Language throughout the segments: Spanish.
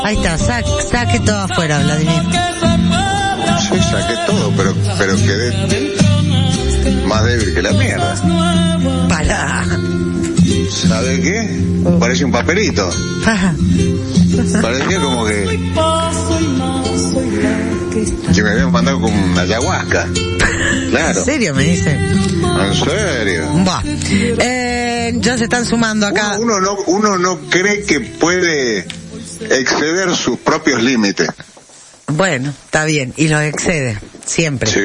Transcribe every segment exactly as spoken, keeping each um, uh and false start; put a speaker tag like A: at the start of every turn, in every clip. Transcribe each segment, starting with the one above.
A: Ahí está, sa saque todo afuera, Vladimir.
B: Sí, saqué todo, pero, pero quedé más débil que la mierda.
A: Pará.
B: ¿Sabe qué? Parece un papelito. Parecía como que que me habían mandado con una ayahuasca. Claro.
A: ¿En serio me dice?
B: ¿En serio?
A: Buah. Eh, ya se están sumando acá.
B: Uno, uno no, uno no cree que puede exceder sus propios límites.
A: Bueno, está bien, y los excede, siempre.
B: Sí,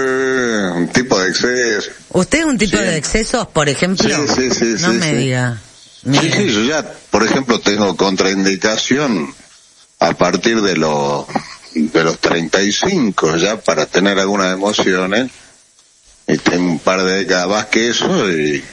B: un tipo de exceso.
A: ¿Usted es un tipo
B: Sí.
A: de excesos, por ejemplo?
B: Sí, sí, sí.
A: No
B: sí,
A: me
B: sí.
A: diga.
B: Sí,
A: Mire.
B: sí, yo ya, por ejemplo, tengo contraindicación a partir de los de los treinta y cinco ya para tener algunas emociones. Y tengo un par de décadas más que eso y,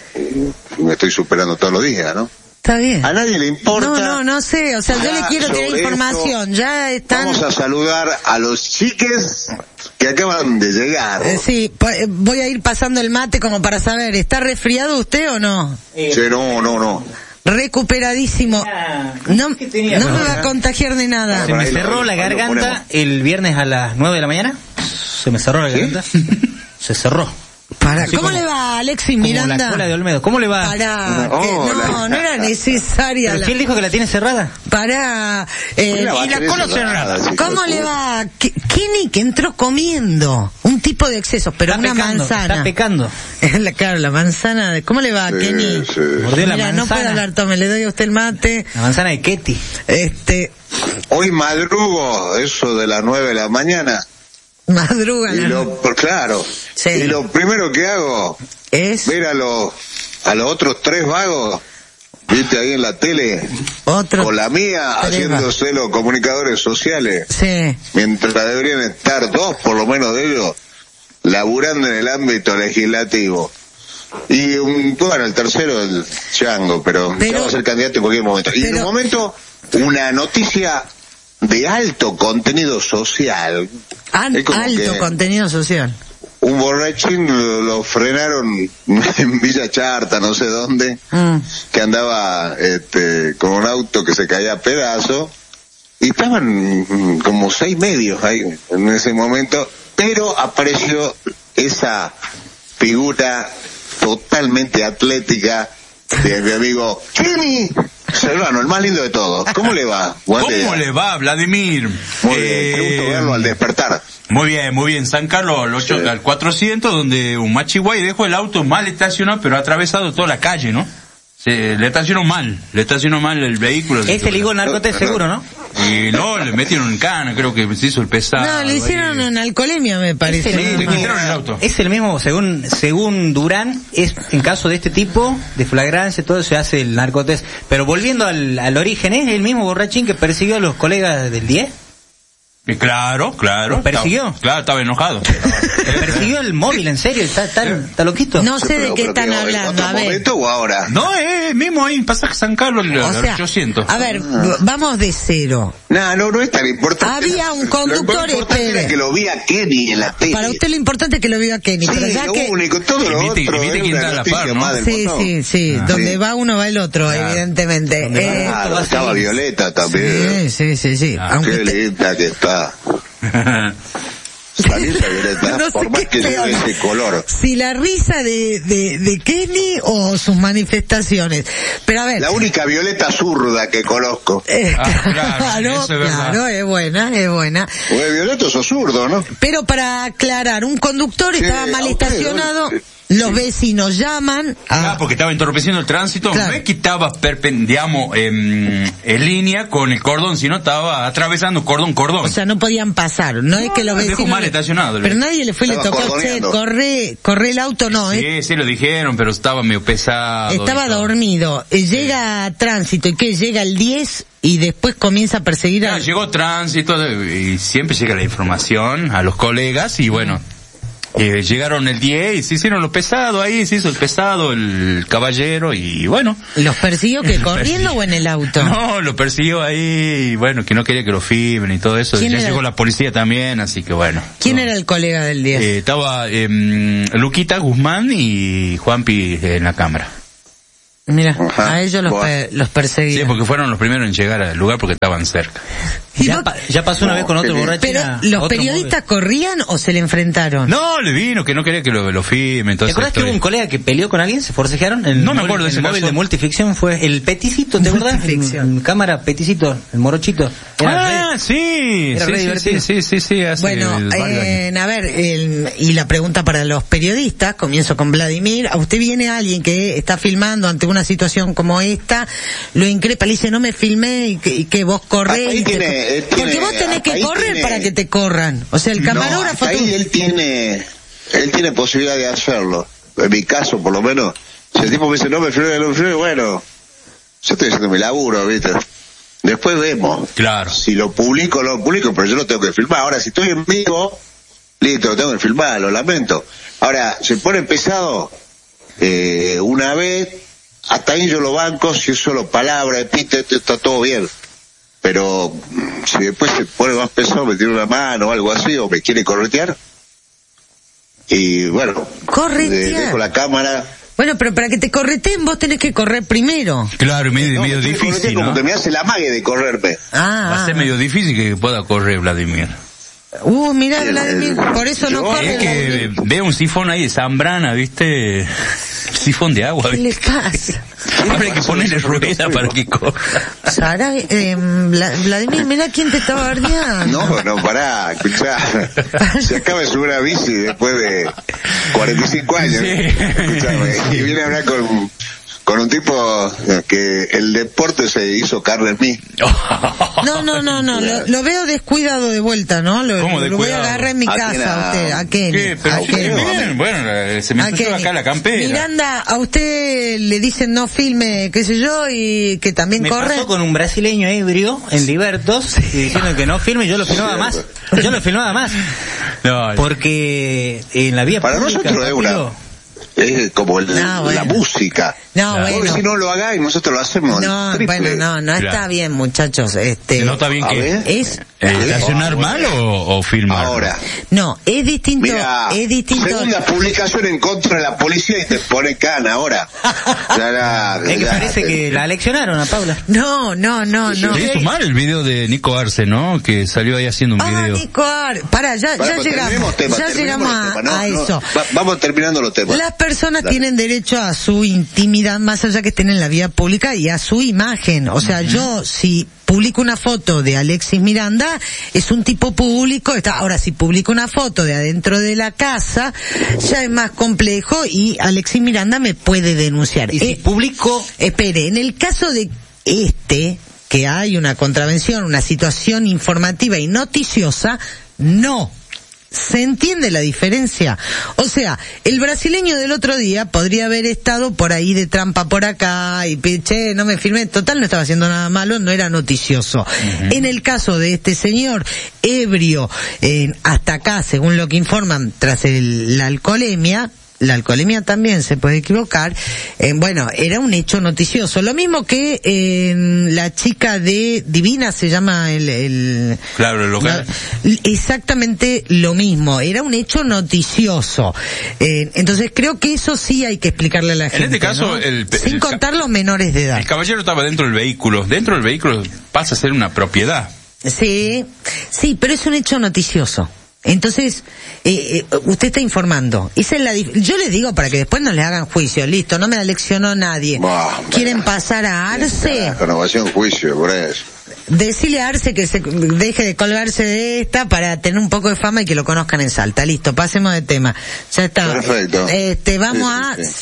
B: y me estoy superando todos los días, ¿no?
A: Está bien.
B: A nadie le importa.
A: No, no, no sé, o sea, yo le quiero tener
B: sobre
A: información,
B: esto.
A: ya están...
B: Vamos a saludar a los chiques que acaban de llegar.
A: Eh, sí, po- eh, voy a ir pasando el mate como para saber, ¿está resfriado usted o no?
B: Sí, no, no, no.
A: Recuperadísimo. No,
C: ¿Qué tenía?
A: no me va a contagiar de nada.
C: Se me
B: Ahí lo-
C: cerró la
B: ahí lo
C: garganta
B: ponemos.
C: el viernes a las nueve de la mañana. Se me cerró la garganta. Se cerró.
A: Para,
C: Así
A: ¿cómo
C: como-
A: le va, Alexis
C: Como
A: Miranda?
C: la cola de Olmedo. ¿Cómo le va?
A: Para,
B: No,
A: que- no,
B: la-
A: no era necesaria.
C: ¿Pero
A: La,
C: si él dijo que la tiene cerrada?
A: para, eh,
B: Pues la va a
A: y la
B: tener
A: cola
B: cerrada,
A: cerrada.
B: chicos.
A: ¿Cómo le va? Ke- Kenny que entró comiendo un tipo de excesos, pero
C: Está
A: una
C: pecando,
A: manzana.
C: está pecando.
A: La- claro, la manzana. de- ¿Cómo le va,
B: Sí,
A: Kenny?
B: sí.
C: Mordió la
A: Mira, no puede
C: manzana.
A: hablar, tome, le doy a usted el mate.
C: La manzana de Ketty.
A: Este,
B: Hoy madrugo, eso de las nueve de la mañana.
A: madruga.
B: Y lo, pues claro.
A: Sí.
B: Y lo primero que hago,
A: Es
B: ver a los, a los otros tres vagos, viste ahí en la tele,
A: otro.
B: con la mía,
A: tres
B: haciéndose los comunicadores sociales,
A: Sí.
B: mientras deberían estar dos, por lo menos de ellos, laburando en el ámbito legislativo. Y un, bueno, el tercero, el Chango, pero,
A: Pero-
B: ya va a ser candidato en cualquier momento. Y en
A: pero-
B: un momento, una noticia de alto contenido social.
A: An-
B: Es como
A: alto
B: que
A: contenido social.
B: un borrachín lo, lo frenaron en Villa Charta, no sé dónde,
A: Mm.
B: que andaba este, con un auto que se caía a pedazos, y estaban mm, como seis medios ahí en ese momento, pero apareció esa figura totalmente atlética de mi amigo Kenny Serrano, el más lindo de todos. ¿Cómo le va? Buen
D: ¿Cómo
B: día.
D: le va, Vladimir?
B: Muy
D: Eh,
B: bien, qué gusto verlo al despertar.
D: Muy bien, muy bien. San Carlos, al, ocho,
B: Sí.
D: al cuatrocientos, donde un machiguay dejó el auto mal estacionado, pero ha atravesado toda la calle, ¿no? Se, le estacionó mal, le estacionó mal el vehículo.
C: Ese ligó el narcote seguro, ¿no?
D: Y no, le metieron en cana, creo que se hizo el pesado.
A: No, le hicieron
D: ahí.
A: una alcoholemia, me parece.
C: Ese
D: Sí,
A: nada
D: le
A: más.
D: quitaron el auto.
C: Es el mismo, según según Durán, es en caso de este tipo de flagrancia, todo se hace el narcotés. Pero volviendo al, al origen, ¿es el mismo borrachín que persiguió a los colegas del diez?
D: Y claro, claro.
C: ¿Lo persiguió?
D: Estaba- claro, estaba enojado.
C: ¿Persiguió el móvil, en serio? ¿Está, está, está loquito?
A: No sé de
B: Pero-
A: qué
B: pero
A: están
B: que, ¿en
A: hablando,
B: otro
A: a ver.
B: momento o ahora?
D: No, eh, mismo ahí en Pasaje San Carlos, el,
A: O
D: el
A: sea,
D: ochocientos.
A: a ver, v- vamos de cero.
B: No, no, no es tan importante.
A: Había un conductor,
B: Lo importante
A: espere.
B: era que lo vi a Kenny en la tele.
A: Para usted lo importante es que lo viva Kenny,
B: Sí,
A: pero ya
B: lo
A: que...
B: único, todo lo
D: Imite-
B: otro
D: imite
B: es
D: quién
B: una
D: está a la
B: noticia
D: par, ¿no?
B: más del
A: Sí,
B: montón.
A: sí, sí,
B: Ah,
A: donde
B: sí.
A: va uno va el otro, evidentemente.
C: Donde va
A: Eh,
C: uno,
B: Claro,
C: va a
B: estaba
C: seguir.
B: Violeta también.
A: sí, sí, sí, sí.
D: Ah,
A: Aunque
B: Qué
A: te-
B: linda que está. Salí esa Violeta,
A: No sé
B: por más
A: qué
B: que
A: peor.
B: lleve ese color.
A: si la risa de, de, de Kenny o sus manifestaciones. Pero a ver...
B: La única Violeta zurda que conozco.
A: eh,
D: Ah, claro, eso es verdad.
A: claro, es buena, es buena.
B: Oye, Violeta sos zurdo, ¿no?
A: Pero para aclarar, un conductor
B: Sí,
A: estaba mal
B: a usted,
A: estacionado,
B: ¿no?
A: los vecinos llaman
D: Ah,
A: a...
D: porque estaba entorpeciendo el tránsito,
A: Claro.
D: no es que estaba perpen- digamos, em, en línea con el cordón, sino estaba atravesando cordón, cordón.
A: O sea, no podían pasar, no, es que los
D: dejó
A: vecinos...
D: mal estacionado el
A: Pero
D: vecino.
A: nadie le fue y le
B: Estaba
A: tocó, che,
B: cordoneando.
A: corre, corre el auto, no, ¿eh?
D: Sí, sí lo dijeron, pero estaba medio pesado.
A: Estaba
D: y todo.
A: dormido. Eh, Llega a tránsito, ¿y qué? Llega el diez y después comienza a perseguir a...
D: Ah, llegó tránsito y siempre llega la información a los colegas y bueno, eh, llegaron el diez y se hicieron lo pesado ahí, se hizo el pesado, el caballero y bueno.
A: ¿Los persiguió que
D: Los
A: corriendo
D: persiguió.
A: o en el auto?
D: No, lo persiguió ahí y bueno, que no quería que lo filmen y todo eso.
A: ¿Quién
D: Ya
A: era?
D: llegó la policía también, así que bueno.
A: ¿Quién
D: No.
A: era el colega del diez?
D: Eh, estaba eh, Luquita Guzmán y Juanpi en la cámara.
A: Mira,
B: Ajá.
A: a ellos los,
B: Bueno.
A: pe- los perseguían.
D: Sí, porque fueron los primeros en llegar al lugar porque estaban cerca.
A: ¿Y
C: Ya,
A: vos-
C: pa- ya pasó una
B: No,
C: vez con otro
B: qué bien.
C: borracho.
A: Pero,
C: a
A: ¿los
C: otro
A: periodistas
C: móvil.
A: corrían o se le enfrentaron?
D: No, le vino, que no quería que lo, lo filme,
C: ¿Te
D: entonces...
C: acuerdas que hubo
D: estoy-
C: un colega que peleó con alguien? ¿Se forcejearon? El
D: No me
C: móvil-
D: acuerdo de ese
C: El móvil
D: caso.
C: de Multificción fue el Peticito, ¿te acuerdas?
A: Multificción.
C: En, en cámara Peticito, el morochito. Era
D: Ah,
C: re-
D: sí,
C: era
D: sí,
C: re
D: sí,
C: divertido.
D: sí, sí, sí, sí, hace
A: Bueno,
D: varios años.
A: eh, a ver, el- y la pregunta para los periodistas, comienzo con Vladimir. A usted viene alguien que está filmando ante una situación como esta, lo increpa, le dice, no me filmé y que, y que vos corrés.
B: Hasta ahí
A: y te-
B: tiene- él
A: porque
B: tiene-
A: vos tenés
B: hasta
A: que
B: ahí
A: correr
B: tiene-
A: para que te corran. O sea, el camarógrafo...
B: No, hasta
A: tú-
B: ahí él tiene, él tiene posibilidad de hacerlo. En mi caso, por lo menos, si el tipo me dice, no me filme, no me filme, bueno, yo estoy haciendo mi laburo, ¿viste? Después vemos.
D: Claro.
B: Si lo publico o no lo publico, pero yo lo tengo que filmar. Ahora, si estoy en vivo, listo, lo tengo que filmar, lo lamento. Ahora, se pone pesado, eh, una vez, hasta ahí yo lo banco, si es solo palabra, epíteto, está todo bien. Pero mm, si después se pone más pesado, me tiene una mano o algo así, o me quiere corretear, y bueno,
A: Corretear.
B: le dejo la cámara.
A: Bueno, pero para que te correten vos tenés que correr primero.
D: Claro, medio,
B: No,
D: medio
B: me quiere corretear
D: difícil,
B: como
D: ¿no?
B: que me hace la magia de correrme.
A: Ah,
D: Va a ser medio difícil que pueda correr Vladimir.
A: Uh, mirá,
B: El-
A: Vladimir,
B: el-
A: por eso no
B: yo-
A: corre.
D: Es que
A: Vladimir.
D: ve un sifón ahí de Zambrana, ¿viste? Sifón de agua,
A: ¿Qué le
D: ¿viste?
A: pasa?
D: Ahora hay que ponerle rueda para que corra.
A: Sara, eh, Vla- Vladimir, mirá quién te estaba bardeando.
B: No, no, pará, escuchá. Se acaba de subir a bici después de cuarenta y cinco años.
D: Sí.
B: Escuchame, y viene a hablar con, con un tipo que el deporte se hizo carne en mí.
A: No, no, no, no, lo, lo veo descuidado de vuelta, ¿no? Lo,
D: ¿Cómo
A: lo voy a
D: descuidado?
A: agarrar en mi
B: ¿A
A: casa
B: quién,
A: a
B: a-
A: usted, a Kenny.
D: ¿Qué? Pero
A: a
D: sí,
A: Kenny.
D: bien, bueno, eh, se me
A: A
D: ensució
A: Kenny.
D: acá la campera.
A: Miranda, a usted le dicen no filme, qué sé yo, y que también
C: Me
A: corre.
C: pasó con un brasileño ebrio en Libertos y diciendo que no filme, yo lo filmaba más. Yo lo filmaba más.
D: No,
C: Porque en la vía
B: Para
C: pública,
B: nosotros es una,
C: rápido,
B: es como el-
A: No, bueno.
B: la música.
A: No,
B: Vos
A: bueno.
B: decís, no lo hagáis y nosotros lo hacemos.
A: No,
B: triple.
A: bueno, no, no está
D: Claro.
A: bien, muchachos. Este,
D: ¿no está bien
B: A
D: que
B: ver.
A: es,
D: eh, estacionar mal o, o filmar?
B: Ahora,
A: no, es distinto,
B: mira,
A: es distinto.
B: segunda publicación en contra de la policía y te pone cana ahora. Ya la-
C: es que
B: ya-
C: parece que la leccionaron a Paula.
A: No, no, no, no.
D: Se hizo mal el video de Nico Arce, ¿no? Que salió ahí haciendo un
A: Ah,
D: video.
A: Nico Ar, para, ya,
B: Pará,
A: ya
B: pues,
A: llegamos,
B: terminemos temas,
A: ya
B: terminemos
A: llegamos
B: los
A: a,
B: temas, no,
A: a
B: no,
A: eso.
B: va- vamos terminando los temas.
A: Las personas
B: Dale.
A: tienen derecho a su intimidad, más allá que estén en la vía pública, y a su imagen. O sea, yo, si publico una foto de Alexis Miranda, es un tipo público. Está, ahora, si publico una foto de adentro de la casa, ya es más complejo y Alexis Miranda me puede denunciar.
C: Y si
A: Eh,
C: publico,
A: Espere, en el caso de este, que hay una contravención, una situación informativa y noticiosa, no. ¿Se entiende la diferencia? O sea, el brasileño del otro día podría haber estado por ahí de trampa por acá y che, no me firmé, total no estaba haciendo nada malo, no era noticioso. Uh-huh. En el caso de este señor ebrio, eh, hasta acá, según lo que informan, tras el, la alcoholemia, la alcoholemia también se puede equivocar, eh, bueno, era un hecho noticioso. Lo mismo que eh, la chica de Divina, se llama el... el
D: Claro, el local.
A: la, exactamente lo mismo, era un hecho noticioso. Eh, entonces creo que eso sí hay que explicarle a la gente.
D: En este caso,
A: ¿no?
D: el-
A: Sin
D: el-
A: contar los menores de edad.
D: El caballero estaba dentro del vehículo. Dentro del vehículo pasa a ser una propiedad.
A: Sí, sí, pero es un hecho noticioso. Entonces, eh, eh, usted está informando. Esa es la dif- Yo les digo para que después no le hagan juicio. Listo, no me la leccionó nadie.
B: Bah,
A: ¿Quieren
B: bah.
A: pasar a Arce?
B: Renovación, juicio, por eso.
A: Decirle a Arce que se deje de colgarse de esta para tener un poco de fama y que lo conozcan en Salta. Listo, pasemos de tema. Ya está.
B: Perfecto.
A: Este, vamos
B: Sí, sí,
A: a
B: sí.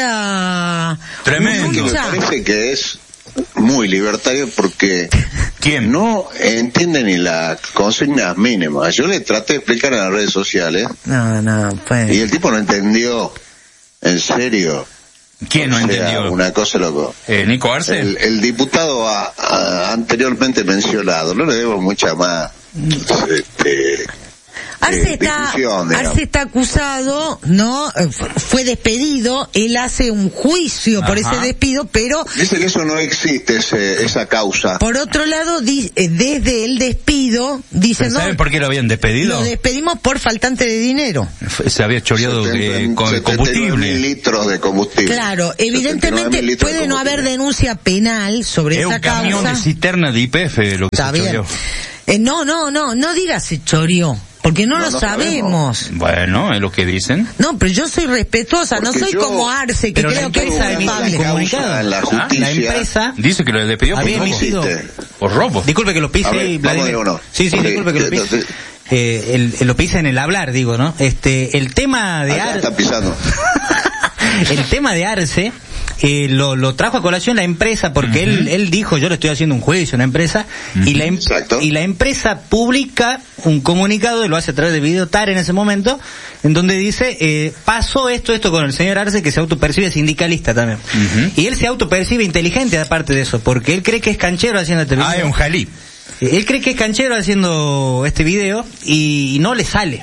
A: Segura.
D: Tremendo.
B: Me
A: Mucha.
B: parece que es muy libertario porque
D: ¿Quién?
B: no entiende ni las consignas mínimas. Yo le traté de explicar en las redes sociales
A: No, no, pues.
B: y el tipo no entendió. En serio.
D: ¿Quién no
B: O sea,
D: entendió?
B: Una cosa loco.
D: Eh, ¿Nico Arce?
B: El, el diputado a- a- anteriormente mencionado, no le debo mucha más este,
A: Arce
B: eh,
A: está,
B: discusión, digamos.
A: Arce está acusado, ¿no? Eh, fu- Fue despedido, él hace un juicio por
D: Ajá.
A: ese despido, pero
B: Dice que eso no existe, ese, esa causa.
A: por otro lado, di- eh, desde el despido despedido, dicen,
D: ¿Saben
A: no,
D: por qué lo habían despedido?
A: Lo despedimos por faltante de dinero.
D: Se había choreado de, con combustible.
B: litros de combustible.
A: Claro, evidentemente puede no haber denuncia penal sobre
D: es
A: esa
D: un camión
A: causa.
D: de cisterna de Y P F lo que
A: Está
D: se
A: bien.
D: choreó.
A: Eh, no, no, no, no digas se choreó. Porque no, no lo
B: no
A: sabemos.
B: sabemos.
D: Bueno, es lo que dicen.
A: No, pero yo soy respetuosa,
B: Porque
A: no soy
B: yo-
A: como Arce, que
C: Pero la
A: creo que es
C: empresa emite
A: culpable.
C: un comunicado.
B: En la
C: ¿Ah?
B: justicia.
C: La empresa
D: Dice que lo despidió por
C: había
D: robo.
C: emitido...
D: Por robo.
C: Disculpe que lo
B: A
C: pise,
B: ver,
C: Vladimir.
B: vamos de uno.
C: Sí, sí,
B: Sí,
C: disculpe que lo pise.
B: entonces-
C: Eh, el, el- lo pise en el hablar, digo, ¿no? Este, el tema de
B: Acá
C: Arce...
B: está pisando.
C: el tema de Arce eh, lo, lo trajo a colación la empresa porque él, él dijo, yo le estoy haciendo un juicio a una empresa, y, la em-
B: Exacto.
C: y la empresa publica un comunicado, y lo hace a través de Videotar en ese momento, en donde dice, eh, pasó esto, esto con el señor Arce, que se autopercibe sindicalista también.
D: Ujú.
C: Y él se autopercibe inteligente aparte de eso, porque él cree que es canchero haciendo este video.
D: Ah, es un jalí.
C: Él cree que es canchero haciendo este video y no le sale.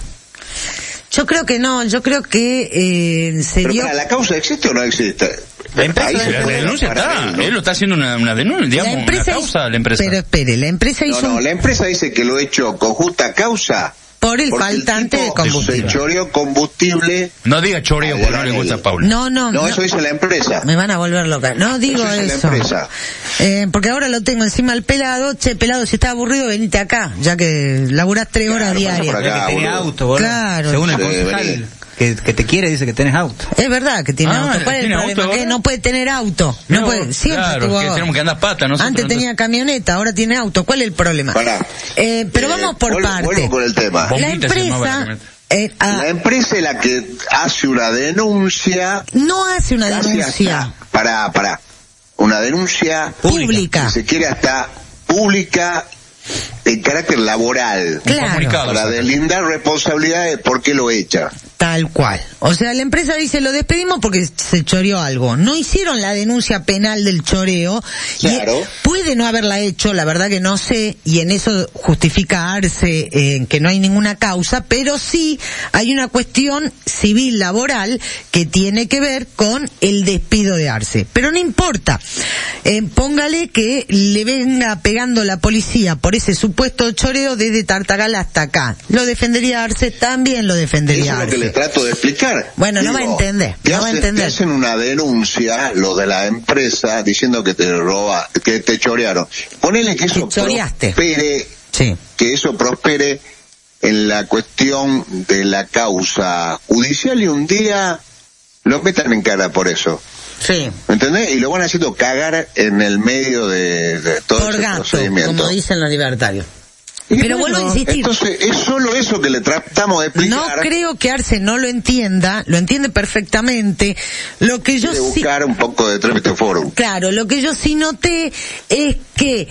A: Yo creo que no, yo creo que eh, en
B: Pero
A: serio...
B: para, ¿la causa existe o no existe?
C: La empresa-
B: Ahí
C: la
B: se
D: La
B: puede
D: denuncia
B: parar
D: está.
B: él, ¿no?
D: Él lo está haciendo una, una denuncia, digamos,
A: la empresa
D: una causa
A: hizo-
D: a la empresa.
A: Pero espere, la empresa
B: No,
A: hizo
B: no,
A: un-
B: la empresa dice que lo ha hecho con justa causa.
A: por el
B: porque
A: faltante
B: el
A: de
B: tipo
A: combustible.
B: se choreó combustible.
D: No diga choreo
B: Ay,
D: porque no
B: ay,
D: le
B: ay.
D: gusta a Paula.
A: No, no,
B: No,
A: no.
B: eso dice la empresa.
A: Me van a volver loca. No digo
B: Eso dice la
A: eso.
B: empresa.
A: Eh, porque ahora lo tengo encima al pelado. Che, pelado, si estás aburrido, venite acá, ya que laburás tres horas
B: Claro, pasa
A: diarias.
B: por acá.
C: que tenés
B: boludo.
C: auto, boludo.
A: Claro.
C: Según el
B: Sí,
C: concejal
B: vení.
C: que, que te quiere, dice que tenés auto.
A: Es verdad que tiene
D: Ah,
A: auto. ¿Cuál es el
D: ¿tiene
A: problema?
D: auto
A: Que
D: ahora?
A: no puede tener auto. No
D: No,
A: puede. Siempre
D: claro,
A: tuvo
D: que
A: auto.
D: tenemos que andar pata nosotros,
A: Antes
D: entonces.
A: tenía camioneta, ahora tiene auto. ¿Cuál es el problema?
B: Pará.
A: Eh, pero
B: Eh,
A: vamos por
B: vuelvo-
A: partes.
B: vuelvo con el tema.
A: La
D: Bombita se llamaba la
A: empresa
D: camioneta.
A: eh, ah,
B: La empresa es la que hace una denuncia.
A: no hace una
B: casi
A: denuncia
B: hasta- Pará, pará. Una denuncia
A: pública.
B: que se quiere hasta pública en carácter laboral.
A: Claro.
D: comunicado.
B: Para deslindar responsabilidades por qué lo echa.
A: Tal cual. O sea, la empresa dice, lo despedimos porque se choreó algo. No hicieron la denuncia penal del choreo.
B: Claro.
A: Y puede no haberla hecho, la verdad que no sé, y en eso justifica Arce eh, que no hay ninguna causa, pero sí hay una cuestión civil laboral que tiene que ver con el despido de Arce. Pero no importa. Eh, póngale que le venga pegando la policía por ese supuesto choreo desde Tartagal hasta acá. ¿Lo defendería Arce? También lo
B: Eso
A: defendería
B: es lo que
A: Arce.
B: le trato de explicar.
A: Bueno, no va a entender,
B: te
A: no va a
B: hacen-
A: entender.
B: te hacen una denuncia, los de la empresa, diciendo que te roba, que te chorearon. Ponele que eso
A: Que choreaste.
B: prospere,
A: Sí.
B: que eso prospere en la cuestión de la causa judicial y un día lo metan en cara por eso.
A: Sí.
B: ¿Me entendés? Y lo van haciendo cagar en el medio de, de todo
A: Por
B: ese
A: gato,
B: procedimiento.
A: como dicen los libertarios.
B: Y
A: Pero vuelvo a insistir.
B: Entonces, es solo eso que le tratamos de explicar.
A: No creo que Arce no lo entienda, lo entiende perfectamente. Lo que yo
B: de
A: sí,
B: buscar un poco de Trámite Forum.
A: claro, lo que yo sí noté es que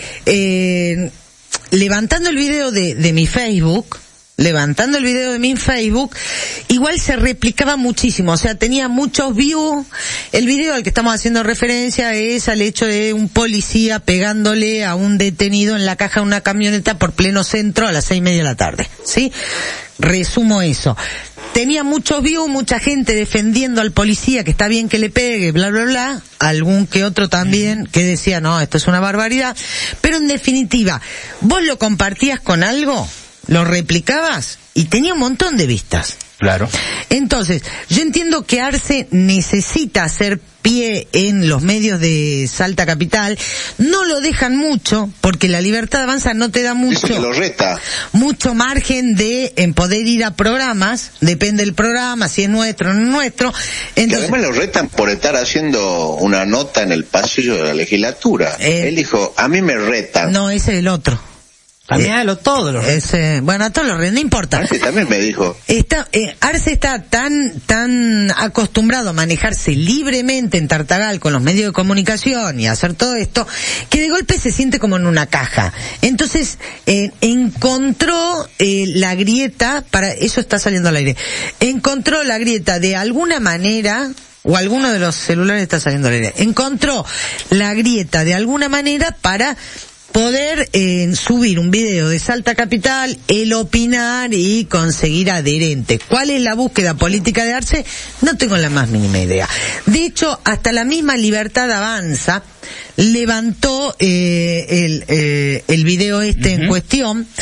A: eh, levantando el video de, de mi Facebook, levantando el video de mi Facebook, igual se replicaba muchísimo, o sea, tenía muchos views. El video al que estamos haciendo referencia es al hecho de un policía pegándole a un detenido en la caja de una camioneta por pleno centro a las seis y media de la tarde, ¿sí? Resumo eso. Tenía muchos views, mucha gente defendiendo al policía, que está bien que le pegue, bla, bla, bla. Algún que otro también que decía, no, esto es una barbaridad. Pero en definitiva, vos lo compartías con algo, lo replicabas y tenía un montón de vistas.
D: Claro.
A: Entonces, yo entiendo que Arce necesita hacer pie en los medios de Salta Capital. No lo dejan mucho, porque la Libertad Avanza no te da mucho,
B: Dice que lo reta.
A: mucho margen de en poder ir a programas. Depende del programa, si es nuestro o no es nuestro.
B: Que
A: Entonces,
B: además lo retan por estar haciendo una nota en el pasillo de la legislatura.
A: Eh,
B: Él dijo, a mí me retan.
A: no, ese es el otro.
C: También
A: Eh,
C: a lo todo lo
A: Ese, bueno, a todos los re- no importa.
B: Arce también me dijo.
A: Está, eh, Arce está tan, tan acostumbrado a manejarse libremente en Tartagal con los medios de comunicación y a hacer todo esto, que de golpe se siente como en una caja. Entonces, eh, encontró eh, la grieta, para, eso está saliendo al aire, encontró la grieta de alguna manera, o alguno de los celulares está saliendo al aire, encontró la grieta de alguna manera para poder eh, subir un video de Salta Capital, el opinar y conseguir adherentes. ¿Cuál es la búsqueda política de Arce? No tengo la más mínima idea. De hecho, hasta la misma Libertad Avanza levantó eh, el, eh, el video este uh-huh. en cuestión,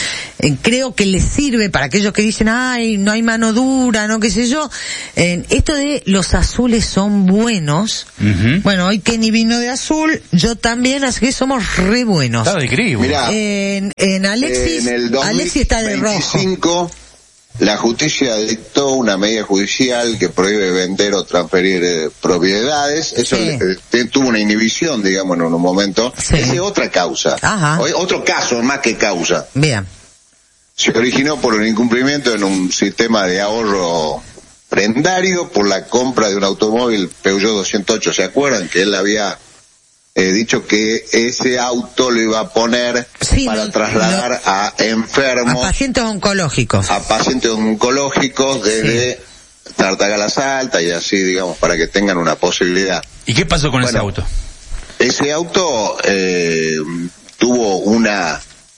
A: eh, creo que les sirve para aquellos que dicen, ay, no hay mano dura, no qué sé yo, eh, esto de los azules son buenos. Uh-huh. Bueno, hoy Kenny vino de azul, yo también, así que somos re buenos.
D: Está de gris.
B: Mirá,
A: en, en Alexis,
B: en el dos mil
A: Alexis está de
B: veinticinco,
A: rojo.
B: La justicia dictó una medida judicial que prohíbe vender o transferir eh, propiedades. Eso
A: Sí.
B: eh, tuvo una inhibición, digamos, en un momento.
A: Sí.
B: Esa es otra causa.
A: Ajá.
B: O- otro caso más que causa.
A: Bien.
B: Se originó por un incumplimiento en un sistema de ahorro prendario por la compra de un automóvil Peugeot doscientos ocho. ¿Se acuerdan que él había eh, dicho que ese auto lo iba a poner
A: Sí,
B: para
A: no,
B: trasladar
A: no,
B: a
A: a
B: enfermos,
A: pacientes oncológicos.
B: a pacientes oncológicos desde Tartagal Alta y así, digamos, para que tengan una posibilidad?
D: ¿Y qué pasó con
B: Bueno,
D: ese auto?
B: Ese auto eh, tuvo una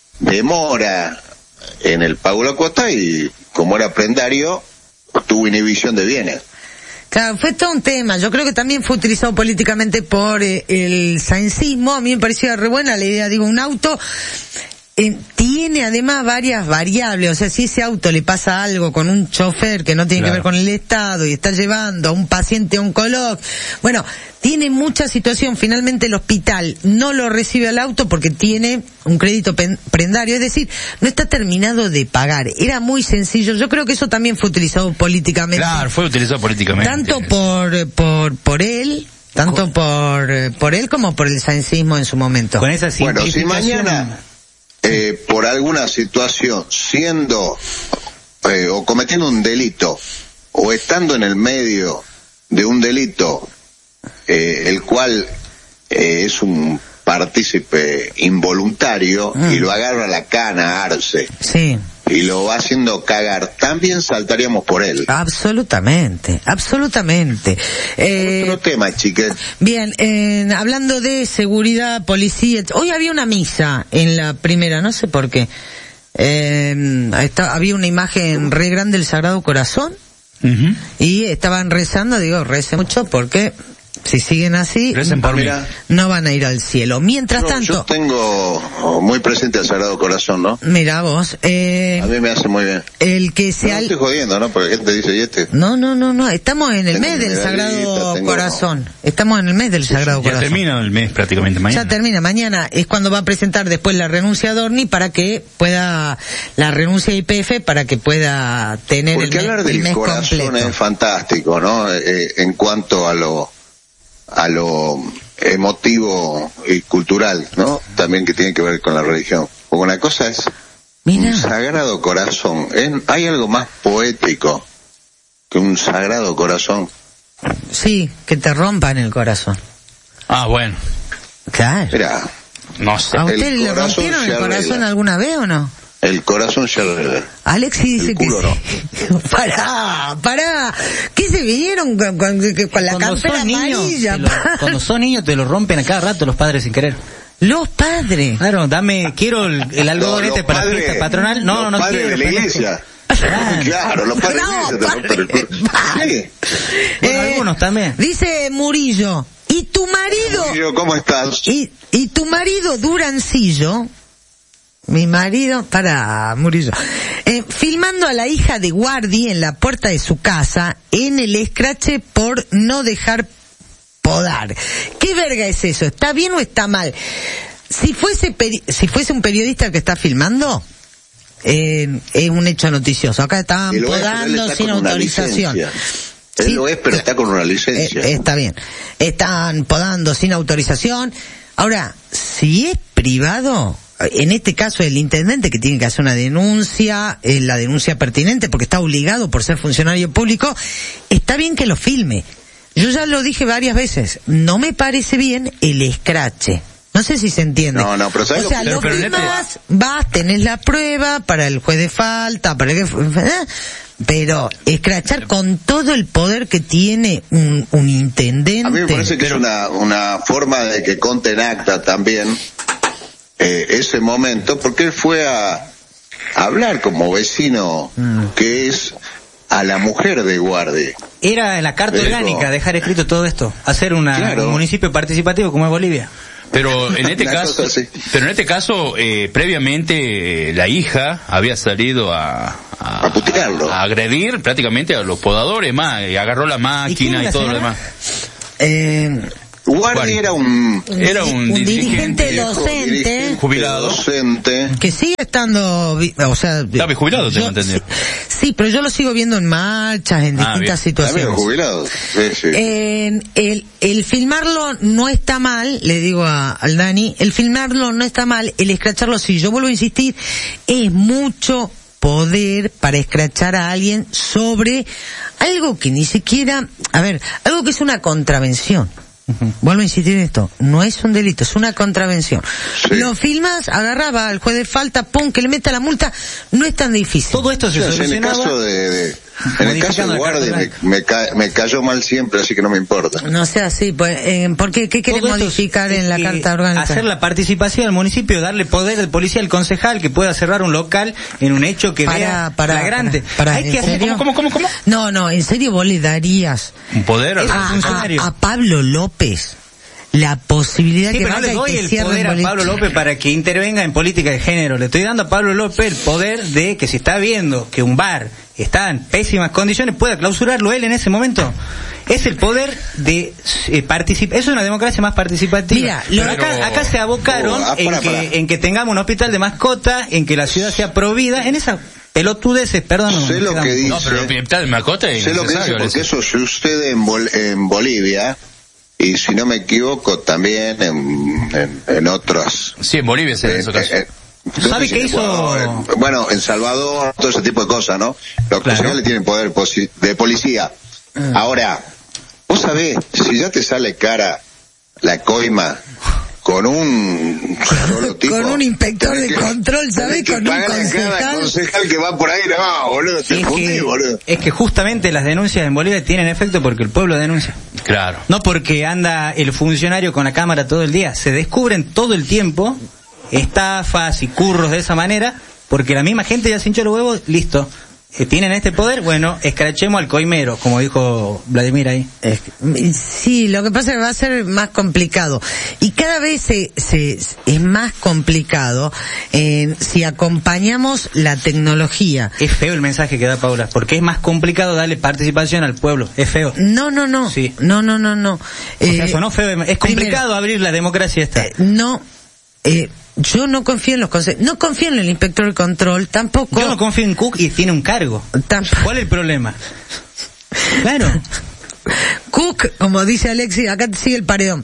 B: demora en el pago de la cuota y como era prendario, tuvo inhibición de bienes.
A: Claro, fue todo un tema. Yo creo que también fue utilizado políticamente por eh, el saincismo. A mí me parecía re buena la idea. Digo, un auto eh, tiene además varias variables. O sea, si ese auto le pasa algo con un chofer que no tiene
D: Claro.
A: que ver con el Estado y está llevando a un paciente oncológico, bueno, tiene mucha situación. Finalmente el hospital no lo recibe al auto porque tiene un crédito pen- prendario, es decir, no está terminado de pagar. Era muy sencillo. Yo creo que eso también fue utilizado políticamente.
D: Claro, fue utilizado políticamente.
A: Tanto por, por, por él, tanto por, eh, por él como por el saincismo en su momento.
C: Con esa
B: Bueno, si
C: simplificación...
B: mañana, eh, por alguna situación, siendo eh, o cometiendo un delito o estando en el medio de un delito, eh, el cual eh, es un partícipe involuntario
A: Mm.
B: y lo agarra la cana, Arce,
A: Sí,
B: y lo va haciendo cagar, también saltaríamos por él.
A: absolutamente, absolutamente. Eh,
B: Otro tema, chiques.
A: bien, eh, hablando de seguridad, policía, hoy había una misa en la primera, no sé por qué. Eh, está- había una imagen re grande del Sagrado Corazón
D: Ujú.
A: y estaban rezando, digo, recen mucho porque si siguen así,
D: Recen por mí.
B: Mira,
A: no van a ir al cielo. Mientras
B: yo,
A: tanto,
B: yo tengo muy presente al Sagrado Corazón, ¿no?
A: mira vos, eh,
B: A mí me hace muy bien.
A: el que se...
B: No, no
A: al-
B: estoy jodiendo, ¿no? Porque gente dice, ¿y este?
A: No, no, no, no, estamos en el
B: Tengo
A: mes del
B: medallita,
A: Sagrado
B: tengo-
A: Corazón. Estamos en el mes del Sagrado
D: Ya
A: Corazón.
D: termina el mes prácticamente mañana.
A: Ya termina, mañana es cuando va a presentar después la renuncia a Dorni para que pueda, la renuncia a I P F para que pueda tener el,
B: Porque
A: mes-
B: hablar
A: el
B: del
A: mes
B: corazón
A: completo.
B: es fantástico, ¿no? Eh, en cuanto a lo a lo emotivo y cultural, ¿no? También que tiene que ver con la religión. Porque una cosa es
A: Mira,
B: un Sagrado Corazón. ¿Eh? ¿Hay algo más poético que un Sagrado Corazón?
A: sí, que te rompan el corazón.
D: Ah, bueno.
A: Claro.
B: Mira,
D: No sé.
A: ¿A
B: el
A: usted le
B: corazón
A: rompieron
B: se
A: el corazón
B: arregla.
A: alguna vez o no?
B: el corazón se arregla.
A: Alexis dice
B: El
A: que
B: culo
A: sí. Pará, pará. ¿Qué se vinieron con, con- con- con la
C: Cuando
A: campera
C: sos niño,
A: amarilla?
C: te lo- cuando sos niño te lo rompen a cada rato los padres sin querer.
A: Los padres.
C: Claro, dame, quiero el, el algodón
B: No,
C: este
B: los
C: para
B: padres-
C: fiesta patronal. No,
B: los
C: no
B: padres
C: quiero.
B: de la
C: pendejo.
B: iglesia.
C: Claro.
B: Claro, los padres
A: No,
B: de la iglesia te rompen el
A: padre,
B: culo.
A: padre.
B: Sí.
C: Bueno, algunos también.
A: Dice Murillo, ¿y tu marido?
B: Yo, ¿cómo estás?
A: Y, y tu marido Durancillo, mi marido, para Murillo, eh, filmando a la hija de Guardi en la puerta de su casa en el escrache por no dejar podar. ¿Qué verga es eso? ¿Está bien o está mal? Si fuese peri- si fuese un periodista que está filmando, eh, es un hecho noticioso. Acá estaban
B: Y lo es, pero él
A: podando
B: está
A: sin
B: con una
A: autorización.
B: licencia. Él
A: Sí,
B: lo es, pero está con una licencia.
A: eh, está bien. Están podando sin autorización. Ahora, si es privado, en este caso el intendente que tiene que hacer una denuncia, eh, la denuncia pertinente porque está obligado por ser funcionario público, está bien que lo filme. Yo ya lo dije varias veces, no me parece bien el escrache. No sé si se entiende.
B: No, no, pero ¿sabes
A: o
B: lo
A: sea,
B: que-
A: lo
D: pero- pero
A: filmás, vas, tenés la prueba para el juez de falta, para el que... ¿eh? Pero escrachar con todo el poder que tiene un, un intendente...
B: A mí me parece que es una, una forma de que conte en acta también eh, ese momento, porque él fue a, a hablar como vecino,
A: Mm.
B: que es a la mujer de Guardi.
C: Era en la carta
B: Dijo-
C: orgánica dejar escrito todo esto. Hacer una,
B: Claro.
C: un municipio participativo como es Bolivia.
D: Pero en este
B: Una
D: caso,
B: cosa así.
D: pero en este caso, eh, previamente eh, la hija había salido a, a,
B: A putearlo.
D: a agredir prácticamente a los podadores, más, y agarró la máquina y,
C: la
D: todo lo
C: señora?
D: demás.
A: Eh,
B: Guardi era un,
D: Era un,
A: un
D: dirigente,
A: dirigente docente
B: dirigente
D: jubilado.
B: docente.
A: que sigue estando, vi- o sea,
D: Estaba jubilado, tengo
A: yo-
D: entendido.
A: Sí, sí, pero yo lo sigo viendo en marchas, en
D: Ah,
A: distintas
D: bien.
A: situaciones.
B: También jubilado. Sí, sí.
A: Eh, el, el filmarlo no está mal, le digo a, al Dani, el filmarlo no está mal, el escracharlo sí. Yo vuelvo a insistir, es mucho poder para escrachar a alguien sobre algo que ni siquiera, a ver, algo que es una contravención. Uh-huh. Vuelvo a insistir en esto, no es un delito, es una contravención.
B: Sí.
A: Lo filmas, agarraba al juez de falta, pum, que le meta la multa, no es tan difícil.
C: Todo esto se
B: O sea, en el
C: solucionaba.
B: caso de, de en el caso
C: modificando
B: de
C: la
B: Guardi
C: Carta
B: me,
C: Blanca.
B: me, ca- me cayó mal siempre, así que no me importa.
A: No sea así, pues, eh, ¿por qué? ¿Qué querés
C: Todo esto
A: modificar
C: es
A: en la
C: que
A: Carta Orgánica?
C: Hacer la participación del municipio, darle poder al policía, al concejal, que pueda cerrar un local en un hecho que
A: Para,
C: vea
A: para,
C: flagrante.
A: para, para,
C: Hay
A: ¿en
C: que hacer,
A: serio?
D: ¿Cómo, cómo, cómo, cómo?
A: No, no, en serio vos le darías
D: Un poder al
A: a,
D: funcionario.
A: a- a Pablo López la posibilidad
C: Sí,
A: que
C: pero no
A: vaya
C: le
A: y
C: doy
A: que
C: el
A: cierre
C: poder
A: un
C: a
A: boliche.
C: Pablo López para que intervenga en política de género. Le estoy dando a Pablo López el poder de que si está viendo que un bar está en pésimas condiciones, pueda clausurarlo él en ese momento. Es el poder de eh, participar. Eso es una democracia más participativa.
A: Mira,
C: Pero
A: lo-
C: acá, acá se abocaron
B: Oh, ah,
C: en,
B: para,
C: que,
B: para.
C: en que tengamos un hospital de mascota, en que la ciudad sea provida, en esas pelotudeces, perdón.
B: Sé
C: nos
B: lo
C: quedamos.
B: que dice.
D: No, pero el hospital de mascota es
B: Sé lo que dice
D: innecesario.
B: porque
D: eso.
B: eso sucede en, Bol- en Bolivia y si no me equivoco también en, en, en otras.
D: Sí, en Bolivia se da
B: eh,
D: eso caso.
B: eh,
C: ¿Sabe qué
B: en
C: hizo?
B: Ecuador, en- bueno, en Salvador, todo ese tipo de cosas, ¿no? Los
C: Claro.
B: concejales tienen poder posi- de policía. Ahora, vos sabés, si ya te sale cara la coima con un solo tipo,
A: Con un inspector
B: tenés
A: de
B: que-
A: control, ¿sabés?
B: tenés que
A: Con un
B: pagarle a cada
A: concejal.
B: concejal que va por ahí, no, boludo, te
C: Es
B: fundí,
C: que,
B: boludo.
C: es que justamente las denuncias en Bolivia tienen efecto porque el pueblo denuncia.
D: Claro.
C: No porque anda el funcionario con la cámara todo el día. Se descubren todo el tiempo estafas y curros de esa manera porque la misma gente ya se hinchó los huevos, listo. Eh, tienen este poder, bueno, escrachemos al coimero, como dijo Vladimir ahí.
A: Es que- Sí, lo que pasa es que va a ser más complicado. Y cada vez se, se, es más complicado eh, si acompañamos la tecnología.
C: Es feo el mensaje que da Paula, porque es más complicado darle participación al pueblo. Es feo.
A: No, no, no.
C: Sí.
A: No, no, no, no.
C: O sea,
A: Eh,
C: sonó feo. Es complicado abrir la democracia esta.
A: eh, no, eh, yo no confío en los consejos. No confío en el inspector de control, tampoco.
C: Yo no confío en Cook y tiene un cargo.
A: Tampoco.
C: ¿Cuál es el problema? Claro.
A: Cook, como dice Alexis, acá te sigue el paredón.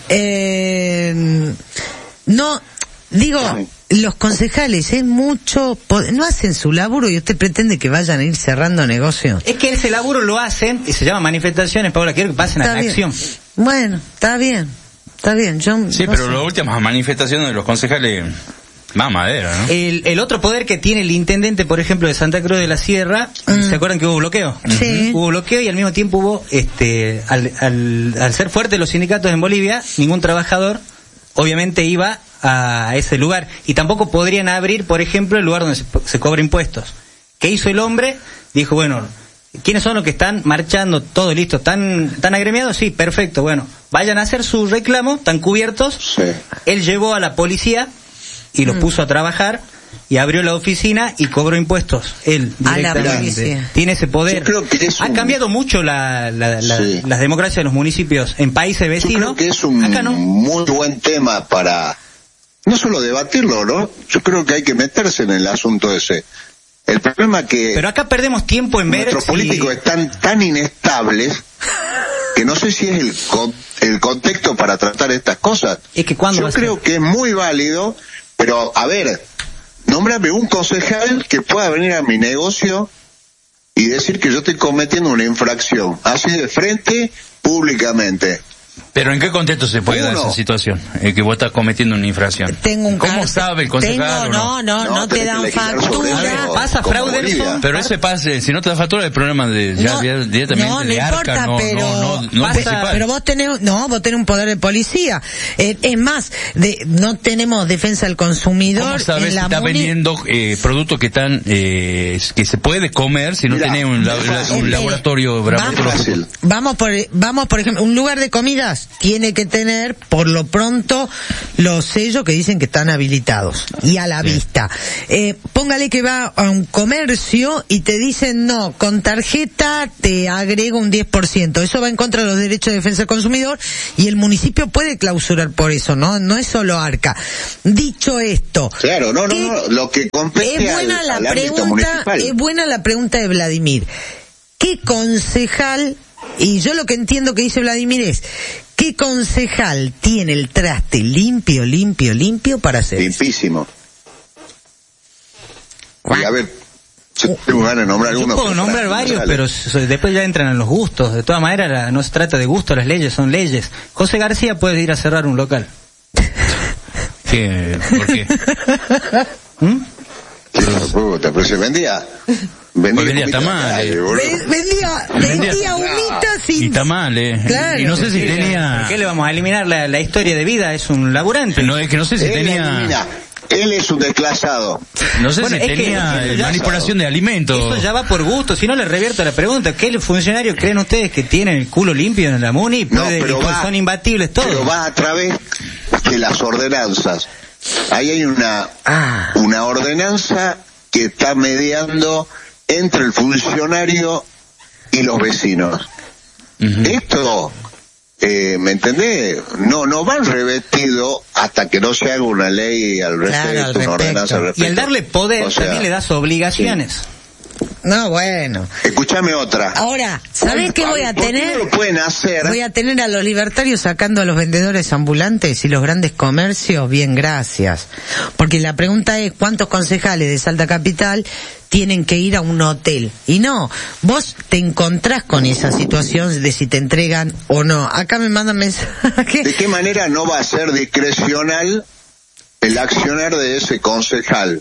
A: Eh, no, digo, los concejales es mucho, po- no hacen su laburo y usted pretende que vayan a ir cerrando negocios.
C: Es que ese laburo lo hacen y se llama manifestaciones, Paula, quiero que pasen a
A: Está
C: la
A: bien.
C: acción.
A: Bueno, está bien, está bien. Yo
D: Sí,
A: no
D: pero
A: sé.
D: las últimas manifestaciones de los concejales, más madera, ¿no?
C: El, el otro poder que tiene el intendente, por ejemplo, de Santa Cruz de la Sierra,
A: Mm.
C: ¿se acuerdan que hubo bloqueo?
A: Sí.
C: Hubo bloqueo y al mismo tiempo hubo, este, al, al, al ser fuertes los sindicatos en Bolivia, ningún trabajador, obviamente, iba a ese lugar. Y tampoco podrían abrir, por ejemplo, el lugar donde se, se cobra impuestos. ¿Qué hizo el hombre? Dijo, bueno, ¿quiénes son los que están marchando? Todo listo, ¿están, están agremiados? Sí, perfecto, bueno, vayan a hacer su reclamo, están cubiertos.
B: Sí.
C: Él llevó a la policía y los
A: Mm.
C: puso a trabajar y abrió la oficina y cobró impuestos. Él
A: A la
C: directamente.
A: policía.
C: Tiene ese poder.
B: Yo creo que es
C: ha
B: un-
C: cambiado mucho la, la, la-
B: Sí.
C: las democracias de los municipios en países
B: Yo
C: vecinos.
B: creo que es un
C: Acá no.
B: muy buen tema para no solo debatirlo, ¿no? Yo creo que hay que meterse en el asunto ese. El problema que
C: Pero acá perdemos tiempo en ver
B: nuestros
C: si-
B: políticos están tan inestables que no sé si es el con- el contexto para tratar estas cosas.
C: Es que cuando
B: Yo
C: va a ser-
B: creo que es muy válido, pero a ver, nómbrame un concejal que pueda venir a mi negocio y decir que yo estoy cometiendo una infracción, así de frente, públicamente.
D: Pero ¿en qué contexto se puede dar
B: Uno.
D: esa situación? Eh, que vos estás cometiendo una infracción.
A: Tengo un
D: ¿Cómo
A: caso.
D: sabe el concejal
A: Tengo,
D: o
A: no, no, no,
B: No,
A: te
B: tenés que
A: dan
B: legislar sobre
A: factura.
B: eso.
C: Pasa
B: como
C: fraude
B: Bolivia.
C: eso.
D: Pero ese pase, si no te da factura, el problema de ya
A: No,
D: di- directamente
A: no, no
D: de
A: importa,
D: arca, no,
A: pero,
D: no, no, no
C: pasa-
D: municipal.
A: pero vos tenés, no, vos tenés un poder de policía. Eh, es más, de, no tenemos defensa del consumidor.
D: ¿Cómo sabes
A: en
D: si
A: la
D: está
A: muni-
D: vendiendo eh, productos que están eh, que se puede comer si no
B: Mira,
D: tiene un, la-
B: es
D: la-
B: fácil.
D: un
A: Eh,
D: laboratorio
A: vamos,
D: bromatológico?
B: Fácil.
A: vamos por, vamos por ejemplo, un lugar de comida cosas, tiene que tener por lo pronto los sellos que dicen que están habilitados y a la
D: sí.
A: vista. Eh, póngale que va a un comercio y te dicen no, con tarjeta te agrego un diez por ciento. Eso va en contra de los derechos de defensa del consumidor y el municipio puede clausurar por eso, ¿no? No es solo Arca. Dicho esto.
B: Claro, no, no, no, lo que compete
A: es buena
B: al,
A: la
B: al ámbito
A: pregunta,
B: municipal.
A: es buena la pregunta de Vladimir. ¿Qué concejal, y yo lo que entiendo que dice Vladimir es, ¿qué concejal tiene el traste limpio, limpio, limpio para hacer eso?
B: Limpísimo. Y a ver, yo tengo ganas de nombrar
C: Yo
B: alguno.
C: puedo nombrar varios, pero s- después ya entran en los gustos. De todas maneras, la- no se trata de gusto, las leyes son leyes. José García puede ir a cerrar un local.
D: ¿Qué? ¿Por qué?
C: ¿Mm?
B: Puta, pero se vendía.
D: Pues vendía
B: humitas
D: tamales.
B: de calle, boludo.
A: Ve- Vendía, vendía humitas
D: Y
A: sin...
D: tamales.
A: Claro.
D: Y no sé si
C: ¿Por
D: tenía...
C: qué le vamos a eliminar la, la historia de vida? Es un laburante.
D: No, es que no sé si
B: Él
D: tenía...
B: elimina. Él es un desclasado.
D: No sé
C: Bueno,
D: si
C: es que
D: tenía
C: eso ya-
D: manipulación de alimentos.
C: Eso ya va por gusto, si no le revierto la pregunta. ¿Qué funcionarios creen ustedes que tienen el culo limpio en la MUNI?
B: No,
C: Puede-
B: pero
C: y
B: va-
C: son imbatibles todos.
B: Pero va a través de las ordenanzas. Ahí hay una,
A: Ah.
B: una ordenanza que está mediando entre el funcionario y los vecinos.
D: Ujú.
B: Esto, eh, ¿me entendés? No, no van revestido hasta que no se haga una ley al respecto,
A: Claro, al
B: una
A: respecto.
B: ordenanza al
C: Y
B: respecto.
C: al darle poder
B: O sea,
C: también le das obligaciones.
A: No, bueno.
B: Escúchame otra.
A: Ahora, ¿sabés qué voy a
B: ¿Por qué
A: tener?
B: no lo pueden hacer?
A: Voy a tener a los libertarios sacando a los vendedores ambulantes y los grandes comercios, bien, gracias. Porque la pregunta es, ¿cuántos concejales de Salta Capital tienen que ir a un hotel? Y no, vos te encontrás con esa situación de si te entregan o no. Acá me mandan mensajes.
B: ¿De qué manera no va a ser discrecional el accionar de ese concejal?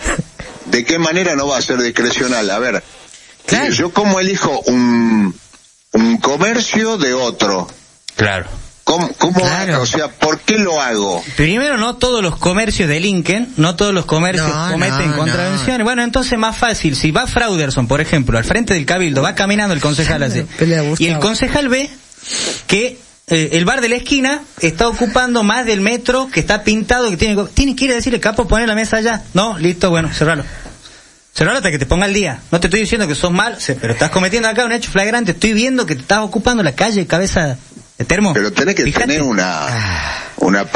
B: ¿De qué manera no va a ser discrecional? A ver,
A: Claro.
B: yo como elijo un, un comercio de otro,
D: Claro.
B: ¿cómo, cómo
A: Claro.
B: hago? O sea, ¿por qué lo hago?
C: Primero, no todos los comercios delinquen, no todos los comercios
A: No,
C: cometen
A: no,
C: contravenciones. Bueno, entonces más fácil, si va Frauderson, por ejemplo, al frente del Cabildo, va caminando el concejal así,
A: Pelea, Gustavo.
C: y el concejal ve que eh, el bar de la esquina está ocupando más del metro que está pintado, que tiene, tiene que ir a decirle, capo, poner la mesa allá. No, listo, bueno, cerralo. Cerralo hasta que te ponga al día. No te estoy diciendo que sos mal, se- pero estás cometiendo acá un hecho flagrante. Estoy viendo que te estás ocupando la calle, cabeza de termo.
B: Pero tenés que
C: Fíjate.
B: tener una una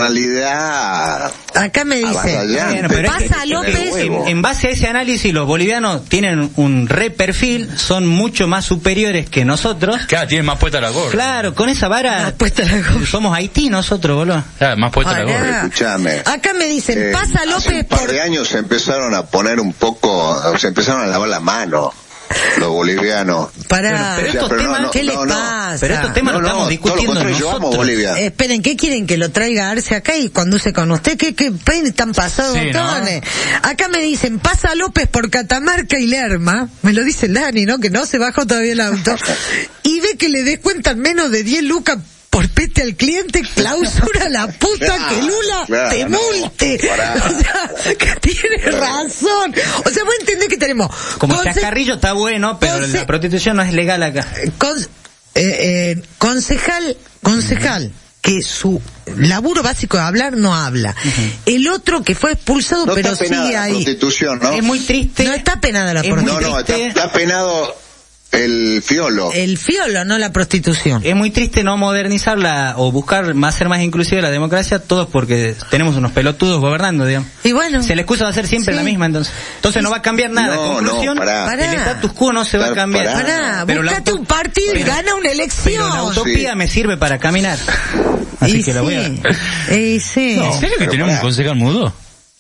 B: personalidad
A: Acá me dice,
B: avasallante.
C: Bueno, pero es que
A: pasa
B: Tener
A: López,
B: huevo.
C: En, en base a ese análisis, los bolivianos tienen un re perfil, son mucho más superiores que nosotros.
D: Claro, tiene más puesta la gorra.
C: Claro, con esa vara
A: Más puesta la gorra.
C: somos Haití nosotros, boludo.
D: Claro, más puesta la
A: Pará.
D: gorra.
B: Escuchame.
A: Acá me dicen,
B: Eh,
A: pasa
B: hace
A: López
B: un par
A: por...
B: de años se empezaron a poner un poco, se empezaron a lavar la mano los bolivianos.
A: Pará,
C: Pero
B: O sea,
C: estos
B: pero
C: temas-
B: no,
A: ¿qué le
B: no, no.
A: pasa?
C: Pero estos temas
B: No,
C: lo
B: no,
C: estamos
B: todo lo
C: discutiendo
B: contrario, yo amo
C: nosotros.
B: Bolivia.
A: Eh, esperen, ¿qué quieren que lo traiga Arce acá y conduce con usted? ¿Qué, qué pen están pasados,
D: Sí, ¿no?
A: botones? Acá me dicen, pasa López por Catamarca y Lerma, me lo dice el Dani, ¿no? Que no se bajó todavía el auto, y ve que le descuentan menos de diez lucas por peste al cliente, clausura la puta que Lula
B: Claro,
A: te
B: no,
A: multe.
B: pará.
A: O sea, que tiene razón. O sea, vos entendés que tenemos...
C: Como
A: conce-
C: chascarrillo está bueno, pero
A: conce-
C: la prostitución no es legal acá.
A: Con- eh, eh, concejal, concejal, que su laburo básico de hablar no habla. El otro que fue expulsado,
B: No
A: pero
B: está penada
A: sigue
B: la
A: ahí.
B: prostitución, ¿no?
C: Es muy triste.
A: No está penada la
C: Es muy
B: No,
A: prostitución.
B: no, está,
C: triste.
B: está penado el fiolo.
A: El fiolo, no la prostitución.
C: Es muy triste no modernizarla o buscar más ser más inclusiva la democracia, todos porque tenemos unos pelotudos gobernando, digamos.
A: Y bueno,
C: Si la excusa va a ser siempre
A: Sí.
C: la misma, entonces. Entonces no va a cambiar nada.
B: No,
C: Conclusión,
B: no, pará.
A: Pará.
C: el status quo no se va a
B: Pará,
C: cambiar.
B: pará.
A: pará,
C: Pero la
A: buscate
C: auto-
A: un partido y
C: pero-
A: gana una
C: Pero la
A: elección.
C: utopía
B: Sí.
C: me sirve para caminar. Así
A: Y
C: que la voy a...
A: sí, y sí.
D: ¿En serio que
B: pero
D: tenemos un
B: pará.
D: concejal mudo?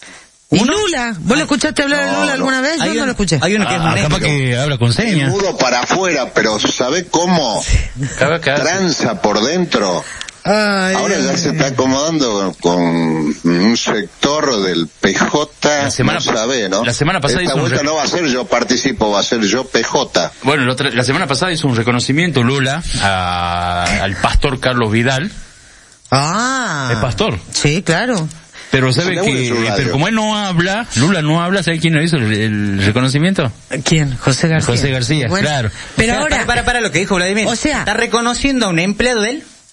A: ¿Y Lula? ¿Vos lo escuchaste hablar de
B: No,
A: Lula
B: no.
A: alguna vez? Yo
C: Hay
A: no
C: un-
A: lo escuché.
C: Hay uno que es
D: Ah,
C: un
D: capaz
C: ético.
D: que habla con
B: El
D: señas.
B: mudo para afuera, pero ¿sabe cómo?
D: Capaz que hace-
B: Tranza por dentro.
A: Ay,
B: Ahora ya se está acomodando con un sector del P J,
D: La semana-
B: no sabe, ¿no?
D: la semana pasada
B: Esta
D: hizo un
B: vuelta
D: re-
B: no va a ser yo participo, va a ser yo P J.
D: Bueno, la, otra- la semana pasada hizo un reconocimiento Lula a- al pastor Carlos Vidal.
A: Ah.
D: El pastor.
A: Sí, claro.
D: Pero sabe
B: Se le une su
D: que,
B: radio.
D: pero como él no habla, Lula no habla, ¿sabe quién le hizo el, el reconocimiento?
A: ¿Quién? José García.
D: José García,
A: Bueno,
D: claro.
A: Pero
C: O sea,
A: ahora...
C: Para, para, para lo que dijo Vladimir.
A: O sea-
C: Está reconociendo a un empleado de él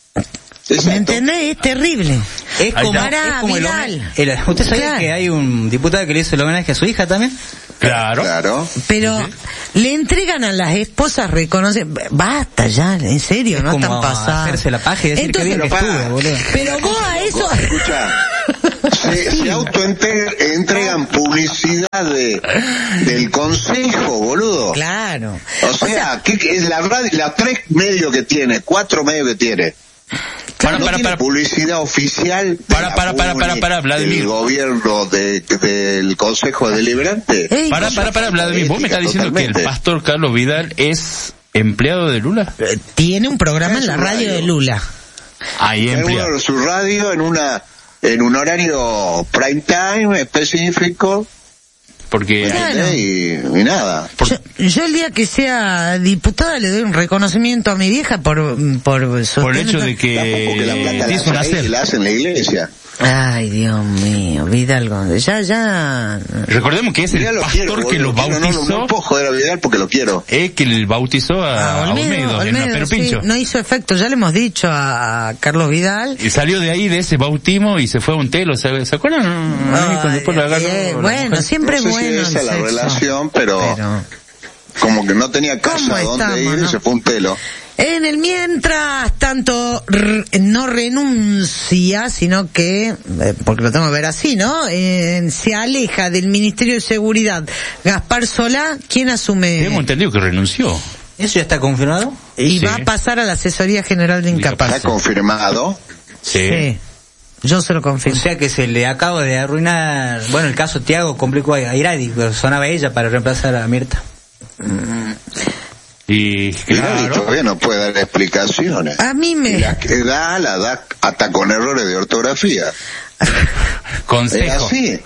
A: ¿Me entendés? Es terrible.
C: Es como,
A: Para
C: es como el
A: Vidal.
C: homenaje- el- ¿Usted sabía
A: Claro.
C: que hay un diputado que le hizo el homenaje a su hija también?
D: Claro.
B: Claro.
A: Pero le entregan a las esposas reconocen, basta ya, en serio,
C: Es
A: no
C: como
A: están pasando.
C: hacerse la paja y decir que bien que
B: Pero
C: estuve,
B: para-
C: boludo.
A: Pero vos a eso,
B: Escucha, se, se autoentregan publicidad de, del consejo, boludo.
A: claro.
B: O sea, ¿qué, qué es la radio, las tres medios que tiene, cuatro medios que tiene?
D: Para,
B: ¿No
D: para,
B: tiene
D: para.
B: publicidad oficial de
D: Para,
B: la
D: para, para,
B: Puni,
D: para, para, Vladimir.
B: del gobierno de, del Consejo Deliberante?
A: Ey,
D: Para, para, para, Vladimir, vos me estás diciendo que el
B: Totalmente.
D: pastor Carlos Vidal es empleado de Lula.
A: eh, tiene un programa en
B: Es
A: la
B: un
A: radio
B: radio.
A: de Lula.
D: Ahí
B: En
D: empleado.
B: uno, su radio en una en un horario prime time específico,
D: Porque
A: Claro.
B: y, y nada.
D: Por-
A: Yo, yo el día que sea diputada le doy un reconocimiento a mi vieja por por,
D: por el
A: sostener-
D: hecho de
B: Tampoco que la
D: que
B: plata la
D: hizo
B: hace ahí,
D: nacer.
B: la hace en la iglesia.
A: Ay, Dios mío, Vidal Gómez, ya, ya...
D: Recordemos que es el
B: Vidal lo
D: pastor
B: quiero,
D: que
B: boludo,
D: lo
B: quiero, no,
D: bautizó,
B: no, no puedo joder a Vidal porque lo quiero.
D: es que le bautizó a, a Olmedo, en la Pedro
A: sí,
D: Pincho.
A: no hizo efecto, ya le hemos dicho a, a Carlos Vidal.
D: Y salió de ahí, de ese bautismo, y se fue a un telo, ¿se, ¿se acuerdan? Ahí cuando después lo agarró
A: eh,
D: la
A: bueno,
D: mujer.
A: siempre
B: No sé si
A: bueno
B: esa
A: el
B: es la
A: sexo.
B: relación, pero,
A: Pero-
B: como que no tenía casa
A: ¿Cómo
B: donde
A: estamos,
B: ir
A: no?
B: y se fue un telo.
A: En el mientras tanto, r- no renuncia, sino que, eh, porque lo tengo que ver así, ¿no? Eh, se aleja del Ministerio de Seguridad. Gaspar Solá, ¿quién asume?
D: Tengo entendido que renunció.
C: ¿Eso ya está confirmado?
A: Y
D: Sí.
A: va a pasar a la Asesoría General de
B: Está
A: Incapaces.
B: confirmado.
D: Sí.
A: Sí. Yo se lo
C: O
A: confirmo.
C: sea que se le acaba de arruinar, bueno, el caso Tiago complicó a Iradi, pero sonaba ella para reemplazar a Mirta.
D: Y
B: Y
D: claro,
B: todavía no puede dar explicaciones.
A: A mí
B: Y
A: me...
B: la que da, la da hasta con errores de ortografía. Es
D: consejo.
B: así.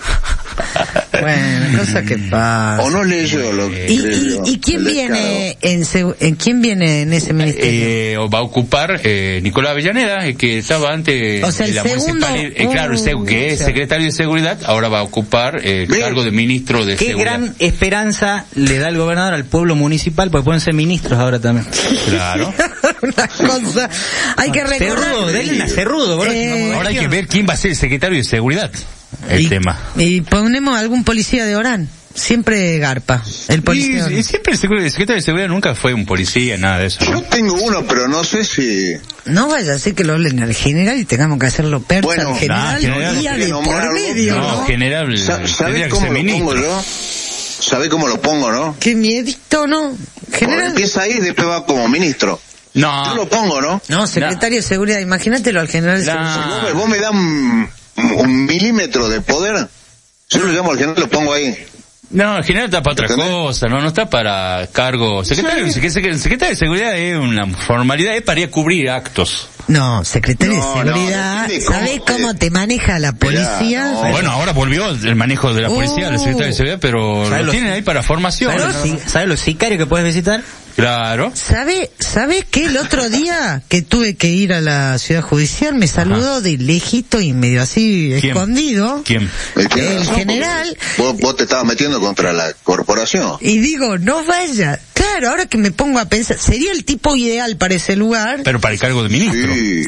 A: Bueno, cosa que pasa.
B: O no leyó lo que
A: ¿Y, y,
B: escribió,
A: y quién
B: el
A: viene en, segu- en quién viene en ese ministerio?
D: Eh, o va a ocupar eh, Nicolás Avellaneda, el que estaba antes
A: O sea, el
D: de la
A: segundo-
D: municipalidad, eh, claro, el seg-
A: Uh,
D: que es
A: o sea.
D: secretario de seguridad, ahora va a ocupar eh, el
B: Bien.
D: cargo de ministro de
C: Qué
D: seguridad.
C: gran esperanza le da el gobernador al pueblo municipal, porque pueden ser ministros ahora también.
D: Claro.
A: Una cosa... Hay que recordar...
C: Cerrudo, denle una cerrudo, boludo.
A: Eh,
D: Ahora hay que ver quién va a ser el secretario de seguridad. El
A: y,
D: tema.
A: Y ponemos algún policía de Orán. Siempre garpa. El policía.
D: Y,
A: de Orán.
D: y siempre el secre- el secretario de seguridad nunca fue un policía, nada de eso.
B: Yo
D: ¿no?
B: tengo uno, pero no sé si...
A: No vaya a ser que lo hablen al general y tengamos que hacerlo persa
B: Bueno,
A: al general.
D: nah, general,
A: día
B: no
A: de
B: quiero
A: por
B: nombrarlo,
A: medio,
D: No,
A: ¿no?
D: general,
B: Sa-
D: tendría
B: ¿Sabés
D: que
B: cómo
D: ser
B: lo pongo
D: ministro.
B: yo? ¿Sabés cómo lo pongo, no?
A: Qué miedito, ¿no?
B: Porque
A: General.
B: empieza ahí y después va como ministro.
D: No,
B: Yo lo pongo, ¿no?
A: No, secretario de seguridad. Imagínatelo al general de
D: Nah.
A: seguridad.
B: Vos me, vos me das un, un milímetro de poder, yo lo llamo al general, lo pongo ahí.
D: no, el general está para otra
B: ¿Entendés?
D: cosa, no, no está para cargo. Secretario, el secretario de seguridad es una formalidad, es para ir a cubrir actos.
A: No, secretario
B: No,
A: de
B: no,
A: seguridad.
B: decime cómo
A: ¿Sabés
B: te-
A: cómo te maneja la policía?
B: no.
D: Bueno, ahora volvió el manejo de la policía,
A: Uh.
D: el secretario de seguridad, pero
C: ¿Sabes
D: lo
C: los-
D: tienen ahí para formación.
C: ¿Sabes
D: ¿no?
C: los, si- ¿sabes los sicarios que puedes visitar?
D: Claro.
A: ¿Sabe, ¿Sabe que el otro día que tuve que ir a la ciudad judicial me saludó de lejito y medio así
D: ¿Quién?
A: escondido?
D: ¿Quién?
B: Eh, tiene
A: El
B: razón,
A: general.
B: porque Vos, vos te estabas metiendo contra la corporación.
A: Y digo, no vaya. Claro, ahora que me pongo a pensar, sería el tipo ideal para ese lugar.
D: Pero para el cargo de ministro.
B: Sí.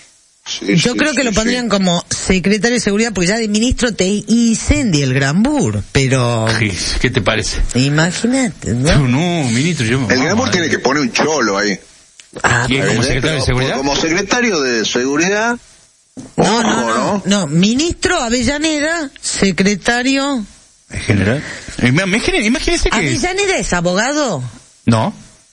B: Sí,
A: Yo
B: sí,
A: creo que
B: sí,
A: lo pondrían
B: sí.
A: como secretario de seguridad porque ya de ministro te incendia el Granbur. Pero
D: Sí, ¿qué te parece?
A: imagínate,
D: No,
A: ¿no?
D: no, ministro, yo...
B: El Granbur tiene que poner un cholo ahí.
A: Ah,
D: ¿Quién? ¿Como
B: ¿Entendés?
D: secretario de
B: Pero
D: seguridad?
B: Como secretario de seguridad.
A: no,
B: ojo,
A: no, no, no. Ministro Avellaneda, secretario.
D: ¿En general? Imagínese, imagínese que...
A: ¿Avellaneda es abogado?
D: No.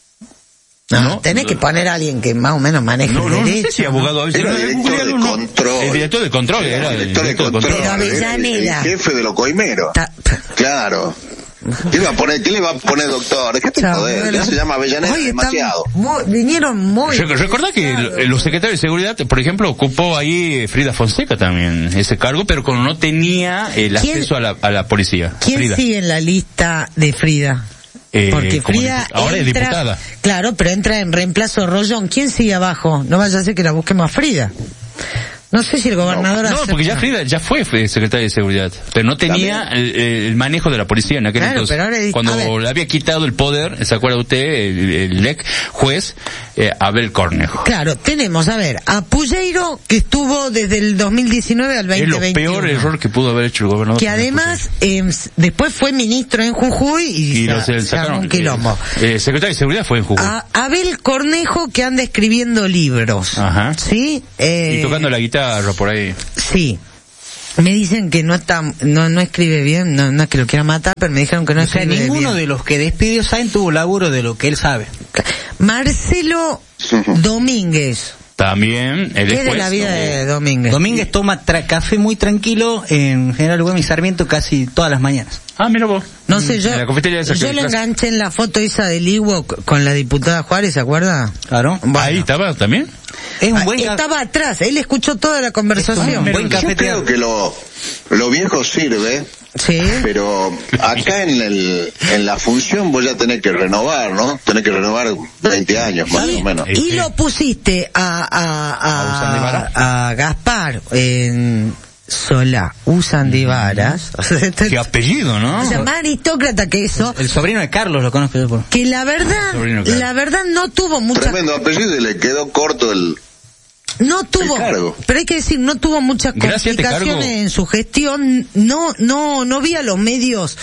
A: No,
D: No,
A: tenés
D: no.
A: que poner a alguien que más o menos maneje
D: No,
A: el
D: no, no
A: derecho.
D: sé si abogado a veces.
B: Era
D: no,
B: director de
D: googlealo, no.
B: control.
D: El director de control, era el
B: Director de
D: director de
B: control.
A: Pero
D: control.
A: Avellaneda.
B: El, el jefe de los coimeros.
A: Ta-
B: Claro. ¿Qué le va a poner, qué le va a poner doctor? ¿Qué te
A: Chao,
B: joder?
A: bueno.
B: Ya se llama Avellaneda
A: Oye,
B: demasiado.
A: están muy- vinieron muy...
D: Re- Recordá que el- los secretarios de seguridad, por ejemplo, ocupó ahí Frida Fonseca también ese cargo, pero cuando no tenía el
A: ¿Quién-
D: acceso a la, a la policía.
A: ¿Quién
D: Frida.
A: sigue en la lista de Frida?
D: Eh,
A: Porque
D: como
A: Frida
D: dipu- ahora es
A: entra-
D: diputada.
A: Claro, pero entra en reemplazo de Rollón. ¿Quién sigue abajo? No vaya a ser que la busquemos a Frida. No sé si el gobernador...
D: No,
A: acepta.
D: porque ya Frida ya fue, fue secretaria de seguridad, pero no tenía el, el manejo de la policía en aquel
A: Claro,
D: entonces.
A: pero ahora dice- a
D: Cuando
A: ver.
D: le había quitado el poder, ¿se acuerda usted? El, el ex juez eh, Abel Cornejo.
A: Claro, tenemos, a ver, a Pulleiro, que estuvo desde el dos mil diecinueve al
D: Es lo
A: veinte veintiuno.
D: peor error que pudo haber hecho el gobernador.
A: Que además, eh, después fue ministro en Jujuy y,
D: y
A: se,
D: lo se
A: se armó
D: sacaron.
A: un quilombo.
D: Eh, eh, secretario de seguridad fue en Jujuy.
A: A Abel Cornejo, que anda escribiendo libros.
D: Ajá.
A: ¿Sí? Eh,
D: Y tocando la guitarra por ahí.
A: Sí. Me dicen que no está, no, no escribe bien, no, no es que lo quiera matar, pero me dijeron que no
C: O sea,
A: escribe
C: ninguno
A: bien.
C: de los que despidió Sainz tuvo laburo de lo que él sabe.
A: Marcelo Domínguez.
D: También el
A: ¿Qué
D: ex
A: es de
D: juez,
A: la vida
D: ¿no?
A: de Domínguez?
C: Domínguez toma tra- café muy tranquilo en General Güemes y Sarmiento casi todas las mañanas.
D: Ah, mira vos.
A: No sé, yo,
D: En la cafetería de esa
A: yo
D: que-
A: lo enganché en la foto esa del Iwo con la diputada Juárez, ¿se acuerda?
C: Claro.
A: Bueno.
D: Ahí estaba también.
C: Es un
A: Ah,
C: buen ca-
A: estaba atrás, él escuchó toda la conversación.
C: Es un buen
B: Yo
C: cafeteado.
B: creo que lo, lo viejo sirve,
A: Sí.
B: pero acá en el en la función vos ya tenés que renovar, ¿no? Tenés que renovar veinte años más
A: Y,
B: o menos.
A: y lo pusiste a, a,
D: ¿A Usandivaras?
A: a, a Gaspar en Solá, Usandivaras. O sea, esto-
D: Qué apellido, ¿no?
A: o sea, más aristócrata que eso,
C: El sobrino de Carlos lo conozco yo por...
A: que la verdad,
D: Sobrino, claro.
A: la verdad no tuvo mucha,
B: Tremendo apellido y le quedó corto el...
A: no tuvo,
B: el cargo.
A: pero hay que decir, no tuvo muchas
D: Gracias, te
A: complicaciones
D: cargo.
A: en su gestión, no, no, no vi a los medios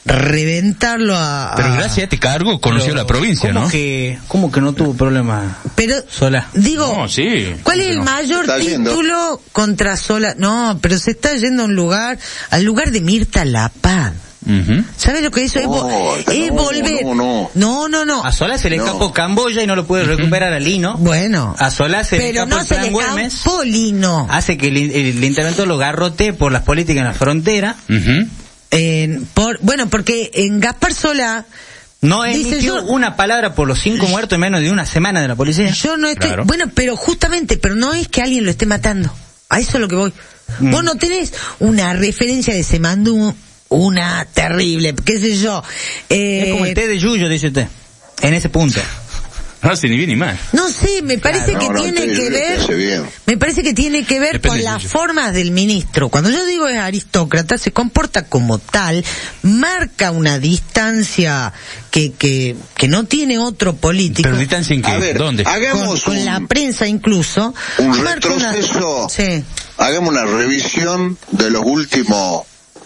A: reventarlo a, a-
D: Pero gracias a este cargo conoció
C: Pero,
D: la provincia,
C: ¿cómo
D: ¿no?
C: Que, ¿Cómo que no tuvo problema
A: pero,
C: Solá?
A: digo,
D: No, sí.
A: ¿cuál es el
D: No.
A: mayor
B: Está yendo.
A: título contra Sola? No, pero se está yendo a un lugar, al lugar de Mirta Lapad.
D: Ujú.
A: ¿Sabes lo que es eso? es, vo-
B: No,
A: es
B: no,
A: volver.
B: no, no.
A: no, no, no.
C: A Solá se le
B: No.
C: escapó Camboya y no lo puede recuperar a Lino.
A: Bueno.
C: A Solá se le
A: Pero
C: escapó
A: no
C: el
A: se
C: plan
A: le
C: Güemes.
A: escapó Lino.
C: Hace que el, el, el interventor lo garrote por las políticas en la frontera.
D: Ujú.
A: En- por, bueno, porque en Gaspar Solá,
C: No
A: Dice
C: emitió
A: yo-
C: una palabra por los cinco muertos en menos de una semana de la policía.
A: yo no estoy,
D: Claro.
A: bueno, pero justamente, pero no es que alguien lo esté matando. A eso es lo que voy.
C: Mm.
A: Vos no tenés una referencia de se mandó una terrible, qué sé yo. Eh,
C: Es como el té de Yuyo, dice usted. En ese punto.
D: No hace ni bien ni mal.
A: No sé, me parece
B: No,
A: que
B: no,
A: tiene
B: te-
A: que
B: te
A: ver,
B: hace bien.
A: me parece que tiene que ver
D: Depende
A: con
D: de
A: las
D: ello.
A: formas del ministro. Cuando yo digo es aristócrata, se comporta como tal, marca una distancia que que que no tiene otro político.
D: Pero distancia en
B: A
D: qué?
B: ver,
D: ¿Dónde?
A: con,
B: hagamos
A: con
B: un,
A: la prensa incluso.
B: un
A: marca una-
B: retroceso,
A: Sí.
B: hagamos una revisión de los últimos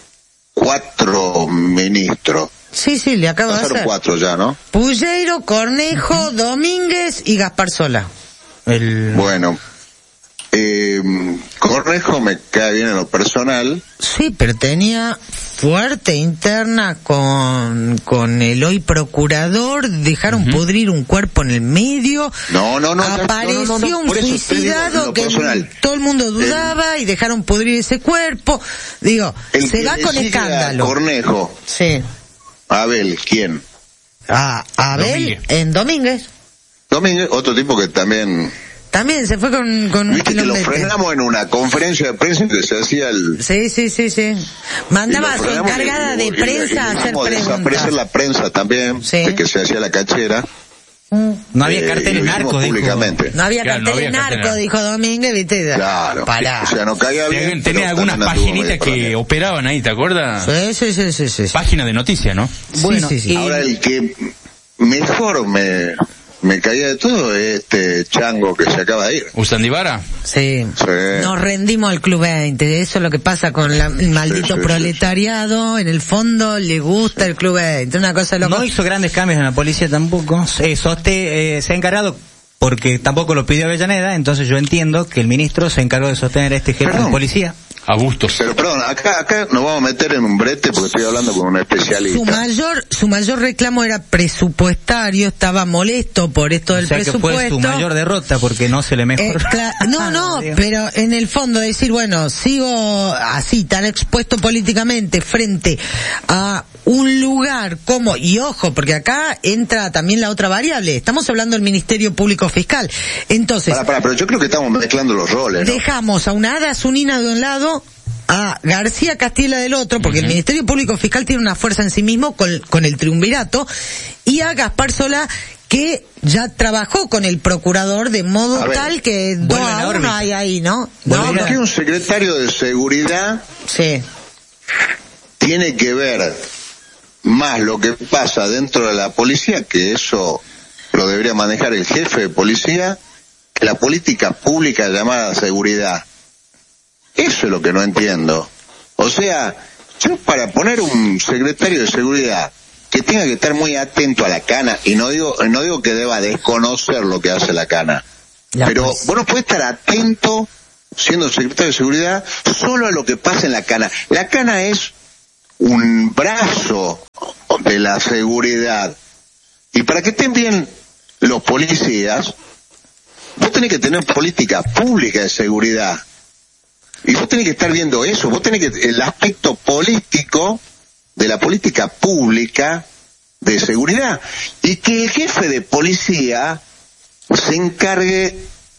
B: cuatro ministros.
A: Sí, sí, le acabo de
B: Pasaron
A: hacer.
B: cuatro ya, ¿no?
A: Pulleiro, Cornejo, Domínguez y Gaspar Solá.
C: El...
B: Bueno, eh, Cornejo me cae bien en lo personal.
A: Sí, pero tenía fuerte interna con, con el hoy procurador, dejaron pudrir un cuerpo en el medio,
B: No, no, no, no,
A: apareció
B: no, no, no,
A: un
B: por eso te digo,
A: suicidado
B: lo
A: que
B: personal.
A: todo el mundo dudaba y dejaron pudrir ese cuerpo. Digo,
B: El
A: se
B: que
A: va
B: le
A: con
B: sigue a
A: escándalo.
B: Cornejo,
A: Sí.
B: Abel, ¿quién?
A: A Abel
D: Domínguez.
A: en Domínguez.
B: Domínguez, otro tipo que también...
A: También se fue con, con un
B: Viste que lo
A: kilómetro.
B: frenamos en una conferencia de prensa que se hacía el...
A: Sí, sí, sí, sí. Mandaba a
B: y
A: su
B: lo frenamos
A: encargada
B: y-
A: de
B: y- y-
A: prensa a
B: y
A: hacer
B: dejamos desaparecer
A: preguntas.
B: la prensa también,
A: Sí.
B: de que se hacía la cachera.
C: No había
B: eh,
C: carteles
B: y lo hicimos
C: narcos, dijo.
B: públicamente.
A: No había
D: Claro, no
A: cartel
D: había
A: narco,
D: cartel narco.
A: dijo Domínguez, viste.
B: Claro.
A: Pará.
B: O sea, no caía bien.
D: Tenía,
B: pero
D: tenía algunas
B: también anduvo
D: paginitas
B: medio para
D: que
B: bien.
D: operaban ahí, ¿te acuerdas?
A: Sí, sí, sí, sí, sí.
D: Página de noticias, ¿no?
C: Bueno,
A: sí, sí.
C: y-
B: Ahora el que mejor me, me caía de todo es este chango que se acaba de ir.
D: Usandivara.
A: Sí.
B: Sí.
A: Nos rendimos al Club veinte. Eso es lo que pasa con la- el maldito
B: Sí, sí, sí,
A: proletariado. En el fondo le gusta el Club veinte. Una cosa loca.
C: No hizo grandes cambios en la policía tampoco. Eh, Soste eh, se ha encargado, porque tampoco lo pidió Avellaneda, entonces yo entiendo que el ministro se encargó de sostener a este jefe de
B: Perdón.
C: policía.
D: A Bustos.
B: Pero perdón, acá, acá nos vamos a meter en un brete porque estoy hablando con un
A: Su
B: especialista.
A: mayor, su mayor reclamo era presupuestario, estaba molesto por esto del
C: O sea que
A: presupuesto.
C: fue su mayor derrota porque no se le
A: Eh,
C: mejoró.
A: cla- no, no,
C: Digo.
A: pero en el fondo decir, bueno, sigo así tan expuesto políticamente frente a un lugar como, y ojo, porque acá entra también la otra variable, estamos hablando del Ministerio Público Fiscal. Entonces,
B: Pará, pará, pero yo creo que estamos mezclando los roles, ¿no?
A: dejamos a una Ada Zunina de un lado, a García Castilla del otro, porque el Ministerio Público Fiscal tiene una fuerza en sí mismo con, con el triunvirato, y a Gaspar Solá, que ya trabajó con el procurador de modo
B: A ver,
A: tal que dos a uno hay ahí, ¿no?
B: Bueno,
A: no,
B: que un secretario de seguridad
A: sí.
B: tiene que ver más lo que pasa dentro de la policía, que eso lo debería manejar el jefe de policía, que la política pública llamada seguridad. Eso es lo que no entiendo. O sea, yo para poner un secretario de seguridad que tenga que estar muy atento a la cana, y no digo no digo que deba desconocer lo que hace la cana, la pero pues. Vos no podés estar atento, siendo secretario de seguridad, solo a lo que pasa en la cana. La cana es un brazo de la seguridad, y para que estén bien los policías, vos tenés que tener política pública de seguridad, y vos tenés que estar viendo eso, vos tenés que, el aspecto político de la política pública de seguridad, y que el jefe de policía se encargue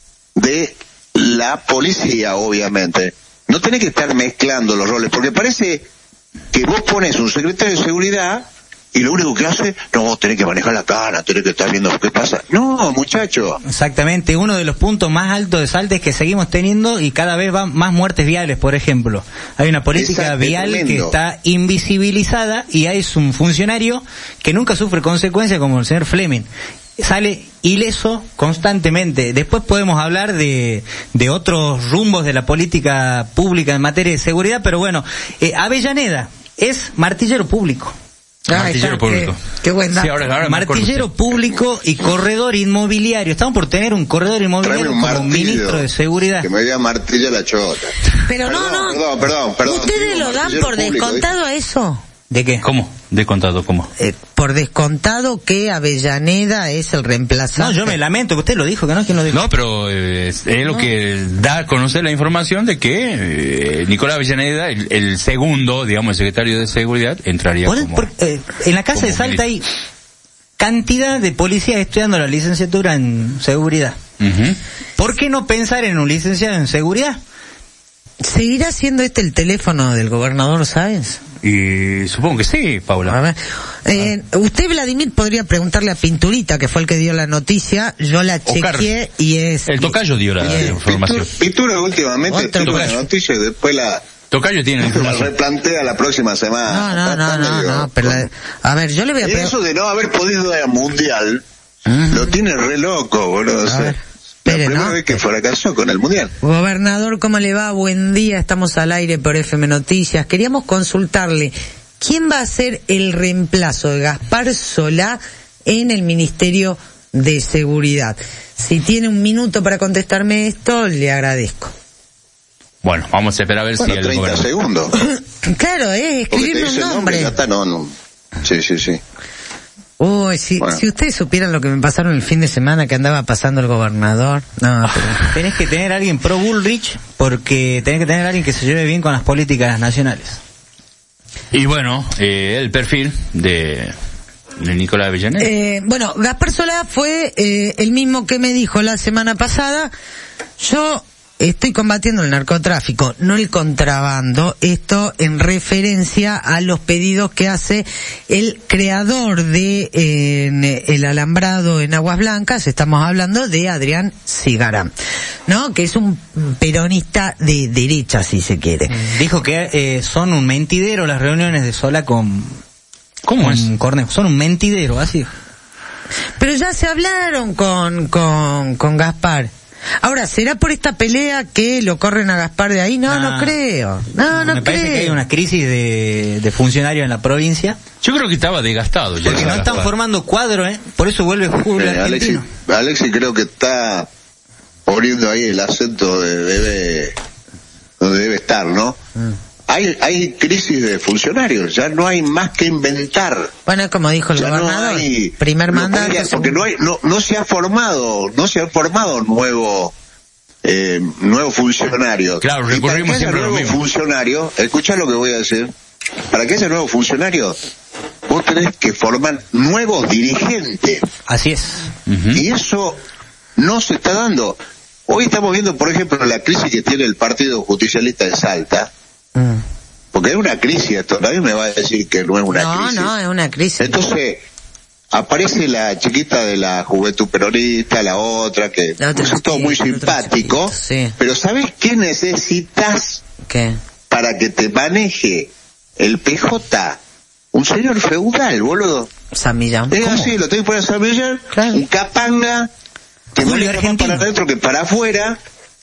B: de la policía, obviamente. No tenés que estar mezclando los roles, porque parece que vos pones un secretario de seguridad y lo único que hace, no, vos tenés que manejar la cara, tenés que estar viendo qué pasa. No, muchacho.
C: Exactamente, uno de los puntos más altos de Salta es que seguimos teniendo y cada vez van más muertes viales, por ejemplo. Hay una política Exacto, vial que está invisibilizada y hay un funcionario que nunca sufre consecuencias como el señor Fleming. Sale ileso constantemente. Después podemos hablar de, de otros rumbos de la política pública en materia de seguridad, pero bueno, eh, Avellaneda es martillero público.
A: Ah,
D: martillero
A: está,
D: público.
A: Qué, qué buen dato.
D: Sí, ahora, ahora
C: martillero público y corredor inmobiliario. Estamos por tener un corredor inmobiliario
B: un
C: como ministro de seguridad.
B: Que me diga martillo la chota.
A: Pero
B: perdón,
A: no, no.
B: Perdón, perdón, perdón.
A: ¿Ustedes lo dan por descontado a eso?
C: ¿De qué?
D: ¿Cómo? ¿Descontado cómo?
A: Eh, por descontado que Avellaneda es el reemplazante.
C: No, yo me lamento, que usted lo dijo, que no, ¿quién lo dijo?
D: No, pero eh, es, es lo
A: No.
D: que da a conocer la información de que eh, Nicolás Avellaneda, el, el segundo, digamos, el secretario de seguridad, entraría
C: Por-
D: como...
C: por- eh, en la casa de Salta hay cantidad de policías estudiando la licenciatura en seguridad.
D: Uh-huh.
C: ¿Por qué no pensar en un licenciado en seguridad?
A: ¿Seguirá siendo este el teléfono del gobernador Sáenz?
D: Y supongo que sí, Paula.
A: A ver. Eh, usted, Vladimir, podría preguntarle a Pinturita, que fue el que dio la noticia. Yo la
D: Oscar,
A: chequeé y es...
D: El tocayo dio la,
A: y
D: la
A: es-
D: información.
B: Pintura, Pintura últimamente
A: Otro
B: tuvo la
D: tocayo.
B: noticia y después la,
D: Tocayo tiene la
B: la
D: información.
B: replantea la próxima
A: No,
B: semana.
A: no, no,
B: Está
A: no,
B: medio-
A: no, pero la- a ver, yo le voy a
B: Y
A: preguntar...
B: eso de no haber podido ir al mundial,
A: Ujú.
B: lo tiene re loco, boludo. O
A: A
B: sea,
A: ver,
B: la
A: espere,
B: primera
A: ¿no?
B: vez que fracasó con el mundial.
A: Gobernador, ¿cómo le va? Buen día, estamos al aire por F M Noticias. Queríamos consultarle, ¿quién va a ser el reemplazo de Gaspar Solá en el Ministerio de Seguridad? Si tiene un minuto para contestarme esto, le agradezco.
D: Bueno, vamos a esperar a ver
B: Bueno,
D: si el
B: treinta
D: gobernador...
B: segundos.
A: Claro, eh,
B: Porque te
A: escribirle un
B: dice el nombre,
A: nombre.
B: ya está, no, no. Sí, sí, sí.
A: Uy, si,
B: Bueno.
A: si ustedes supieran lo que me pasaron el fin de semana que andaba pasando el gobernador. No, pero...
C: Tenés que tener a alguien pro Bullrich porque tenés que tener a alguien que se lleve bien con las políticas nacionales.
D: Y bueno, eh, el perfil de, de Nicolás Avellaneda.
A: Eh, bueno, Gaspar Solá fue eh, el mismo que me dijo la semana pasada, yo estoy combatiendo el narcotráfico, no el contrabando, esto en referencia a los pedidos que hace el creador de eh, en, el alambrado en Aguas Blancas, estamos hablando de Adrián Cigarán, ¿no? Que es un peronista de derecha, si se quiere.
C: Dijo que eh, son un mentidero las reuniones de Solá con...
D: ¿Cómo
C: con
D: es?
C: Cornejo. Son un mentidero, así.
A: Pero ya se hablaron con, con, con Gaspar. Ahora, ¿será por esta pelea que lo corren a Gaspar de ahí? No, no,
C: No.
A: creo. No, no
C: Me
A: creo.
C: parece que hay una crisis de, de funcionarios en la provincia.
D: Yo creo que estaba desgastado ya.
C: Porque no están
D: Gaspar.
C: formando cuadro, ¿eh? Por eso vuelve fútbol
B: Eh, Alexis,
C: argentino.
B: Alexis creo que está poniendo ahí el acento de debe, donde debe estar, ¿no?
A: Mm.
B: Hay, hay crisis de funcionarios, ya no hay más que inventar.
A: Bueno, como dijo el
B: Ya no
A: gobernador,
B: hay,
A: primer
B: no
A: mandato.
B: podría- porque no hay, no, no se ha formado, no se han formado nuevos, eh, nuevos funcionarios.
D: Claro,
B: Y para
D: recurrimos
B: que haya
D: siempre a lo
B: nuevos
D: mismo.
B: funcionarios, escuchá lo que voy a decir, para que haya nuevos funcionarios, vos tenés que formar nuevos dirigentes.
C: Así es.
D: Ujú.
B: Y eso no se está dando. Hoy estamos viendo, por ejemplo, la crisis que tiene el Partido Justicialista en Salta,
A: Mm.
B: porque es una crisis esto, nadie me va a decir que no es una
A: No,
B: crisis.
A: no, es una crisis.
B: Entonces, aparece la chiquita de la Juventud Peronista, la otra, que
A: La otra
B: es todo muy
A: chiquita, la otra
B: simpático,
A: chiquita, sí.
B: pero ¿sabes qué necesitas
A: ¿Qué?
B: para que te maneje el P J? Un señor feudal, boludo.
A: San Millán.
B: Es
A: ¿Cómo?
B: así, lo tengo que poner a San Millán,
A: Claro.
B: un capanga, que
C: Julio
B: maneja más
C: argentino.
B: para adentro que para afuera,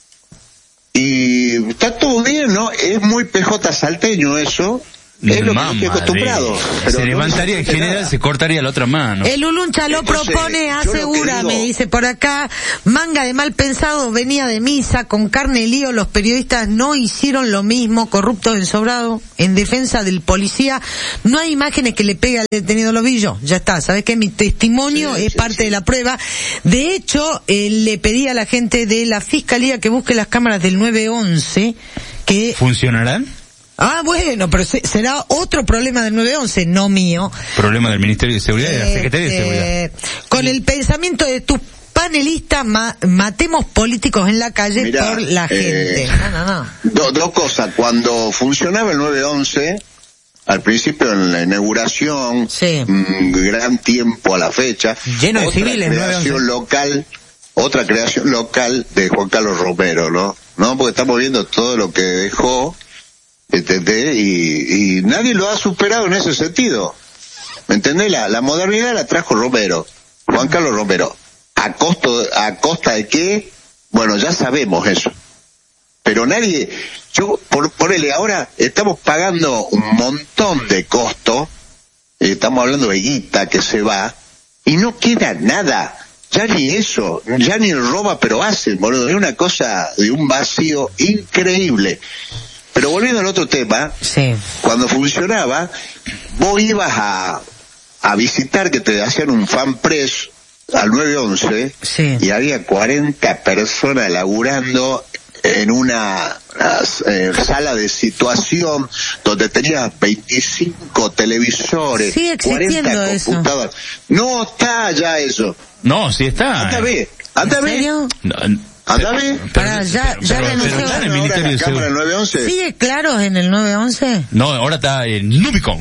B: y está todo bien, ¿no? Es muy P J salteño eso, es lo que
D: Mamá
B: estoy acostumbrado.
D: de-
B: pero
D: se
B: no
D: levantaría el
B: dice
D: general,
B: nada.
D: se cortaría la otra mano.
A: El Uluncha lo
B: Entonces,
A: propone,
B: yo lo que
A: asegura,
B: digo-
A: me dice por acá, manga de mal pensado, venía de misa, con carne y lío, los periodistas no hicieron lo mismo, corruptos ensobrados, en defensa del policía, no hay imágenes que le pegue al detenido Lobillo, ya está, ¿sabes qué? Mi testimonio
B: Sí,
A: es
B: sí,
A: parte
B: sí.
A: de la prueba, de hecho, eh, le pedí a la gente de la Fiscalía que busque las cámaras del nueve once, que...
D: ¿Funcionarán?
A: Ah, bueno, pero se- será otro problema del nueve once, no mío.
D: Problema del Ministerio de Seguridad y de la Secretaría de Seguridad.
A: Eh, con el pensamiento de tus panelistas, ma- matemos políticos en la calle
B: Mirá,
A: por la gente.
B: eh,
A: No, no, no.
B: Do- dos cosas, cuando funcionaba el nueve once, al principio en la inauguración,
A: Sí.
B: mm, gran tiempo a la fecha,
C: Lleno de
B: otra
C: civiles, nueve once.
B: creación local, otra creación local de Juan Carlos Romero, ¿no? No, porque estamos viendo todo lo que dejó, ¿entendés? Y, y nadie lo ha superado en ese sentido. ¿Me entendés? La, la modernidad la trajo Romero, Juan Carlos Romero. ¿A costo, a costa de qué? Bueno, ya sabemos eso. Pero nadie, yo, por, ponele, ahora estamos pagando un montón de costo, eh, estamos hablando de guita que se va, y no queda nada. Ya ni eso, ya ni roba, pero hacen, boludo. Es una cosa de un vacío increíble. Pero volviendo al otro tema,
A: Sí.
B: cuando funcionaba, vos ibas a, a visitar, que te hacían un fan press al nueve once,
A: Sí.
B: y había cuarenta personas laburando en una, una, eh, sala de situación donde tenías veinticinco televisores,
A: Sigue existiendo
B: cuarenta
A: eso.
B: computadoras. No está ya eso.
D: No, sí está.
B: Anda a ver, anda a
A: ¿En
B: ver,
A: serio?
D: No,
B: anda a ver.
A: Pará, ya- ya
D: pero-
A: renunció.
D: pero está en el
B: Ahora
D: Ministerio
B: la
D: de
B: cámara
D: Seguridad.
B: nueve once.
A: ¿Sigue claros en el nueve once?
D: No, ahora está en Nubicom.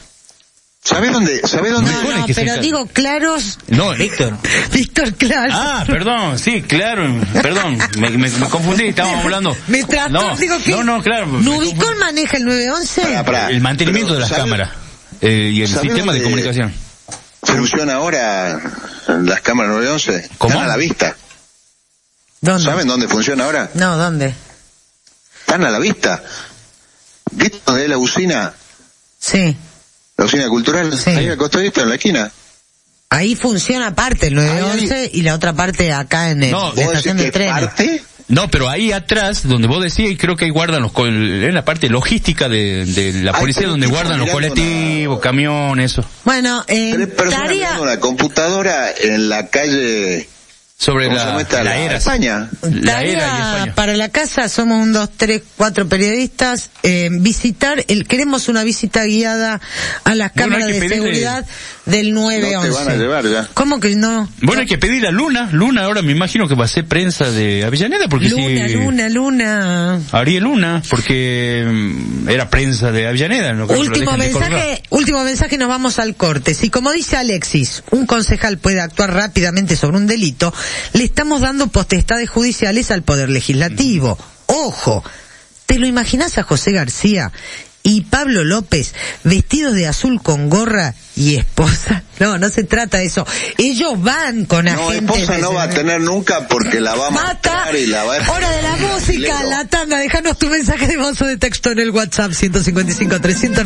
B: ¿Sabés dónde? ¿Sabés dónde?
A: No,
D: Supone
A: no,
D: que se
A: pero
D: encarga.
A: digo claros,
D: No,
C: Víctor.
A: Víctor Claro.
D: Ah, perdón, sí, claro, perdón, me, me, me confundí, estábamos hablando.
A: Me trató,
D: no,
A: digo que...
D: no, no, claro. me
A: ¿Nubicom
D: confundí.
A: maneja el nueve once?
B: Pará, pará.
D: El mantenimiento
B: Pero,
D: de las
B: ¿sabe-
D: cámaras eh, y el
B: ¿sabe
D: sistema de
B: dónde-
D: comunicación.
B: Funciona ahora las cámaras nueve once.
D: ¿Cómo?
B: Están a la vista.
A: ¿Dónde?
B: ¿Saben dónde funciona ahora?
A: No, ¿dónde?
B: Están a la vista. ¿Viste dónde es la usina?
A: Sí.
B: La usina cultural.
A: Sí.
B: Ahí al costadito, en la esquina.
A: Ahí funciona aparte el nueve once y la otra parte acá en el,
D: No,
A: la
B: ¿Vos
A: estación
B: decís
A: de
B: que
A: trenes.
B: parte?
D: No, pero ahí atrás, donde vos decías, y creo que ahí guardan los, col- en la parte logística de, de la
B: Hay
D: policía,
B: tres
D: donde
B: tipos
D: guardan los
B: mirando
D: colectivos, camiones, eso.
A: Bueno, eh,
B: Tres personas
A: tarea,
B: mirando una computadora en la calle...
D: Sobre
B: ¿Cómo se
D: la,
B: llama esta?
D: la
B: La
D: era.
B: España.
D: La era y
A: tarea
D: España.
A: para la casa, somos un, dos, tres, cuatro periodistas, eh, visitar, el, queremos una visita guiada a las
D: Bueno,
A: cámaras
D: hay que
A: de
D: pedirle-
A: seguridad del nueve once.
B: No te van a llevar ya.
A: ¿Cómo que no?
D: Bueno, hay que pedir a Luna. Luna ahora me imagino que va a ser prensa de Avellaneda, porque
A: Luna,
D: si...
A: Luna, Luna.
D: Ariel Luna, porque mm, era prensa de Avellaneda. No creo que lo
A: Último
D: dejen de colgar.
A: mensaje, último mensaje y nos vamos al corte. Si como dice Alexis, un concejal puede actuar rápidamente sobre un delito, le estamos dando potestades judiciales al Poder Legislativo. Ojo, ¿te lo imaginás a José García y Pablo López vestidos de azul con gorra y esposa? No, no se trata de eso. Ellos van con
B: No,
A: agentes...
B: esposa
A: de
B: no va a
A: seguridad.
B: tener nunca porque la va a
A: Mata,
B: matar y la va a...
A: hora de la música, la tanda, déjanos tu mensaje de voz o de texto en el WhatsApp ciento cincuenta y cinco trescientos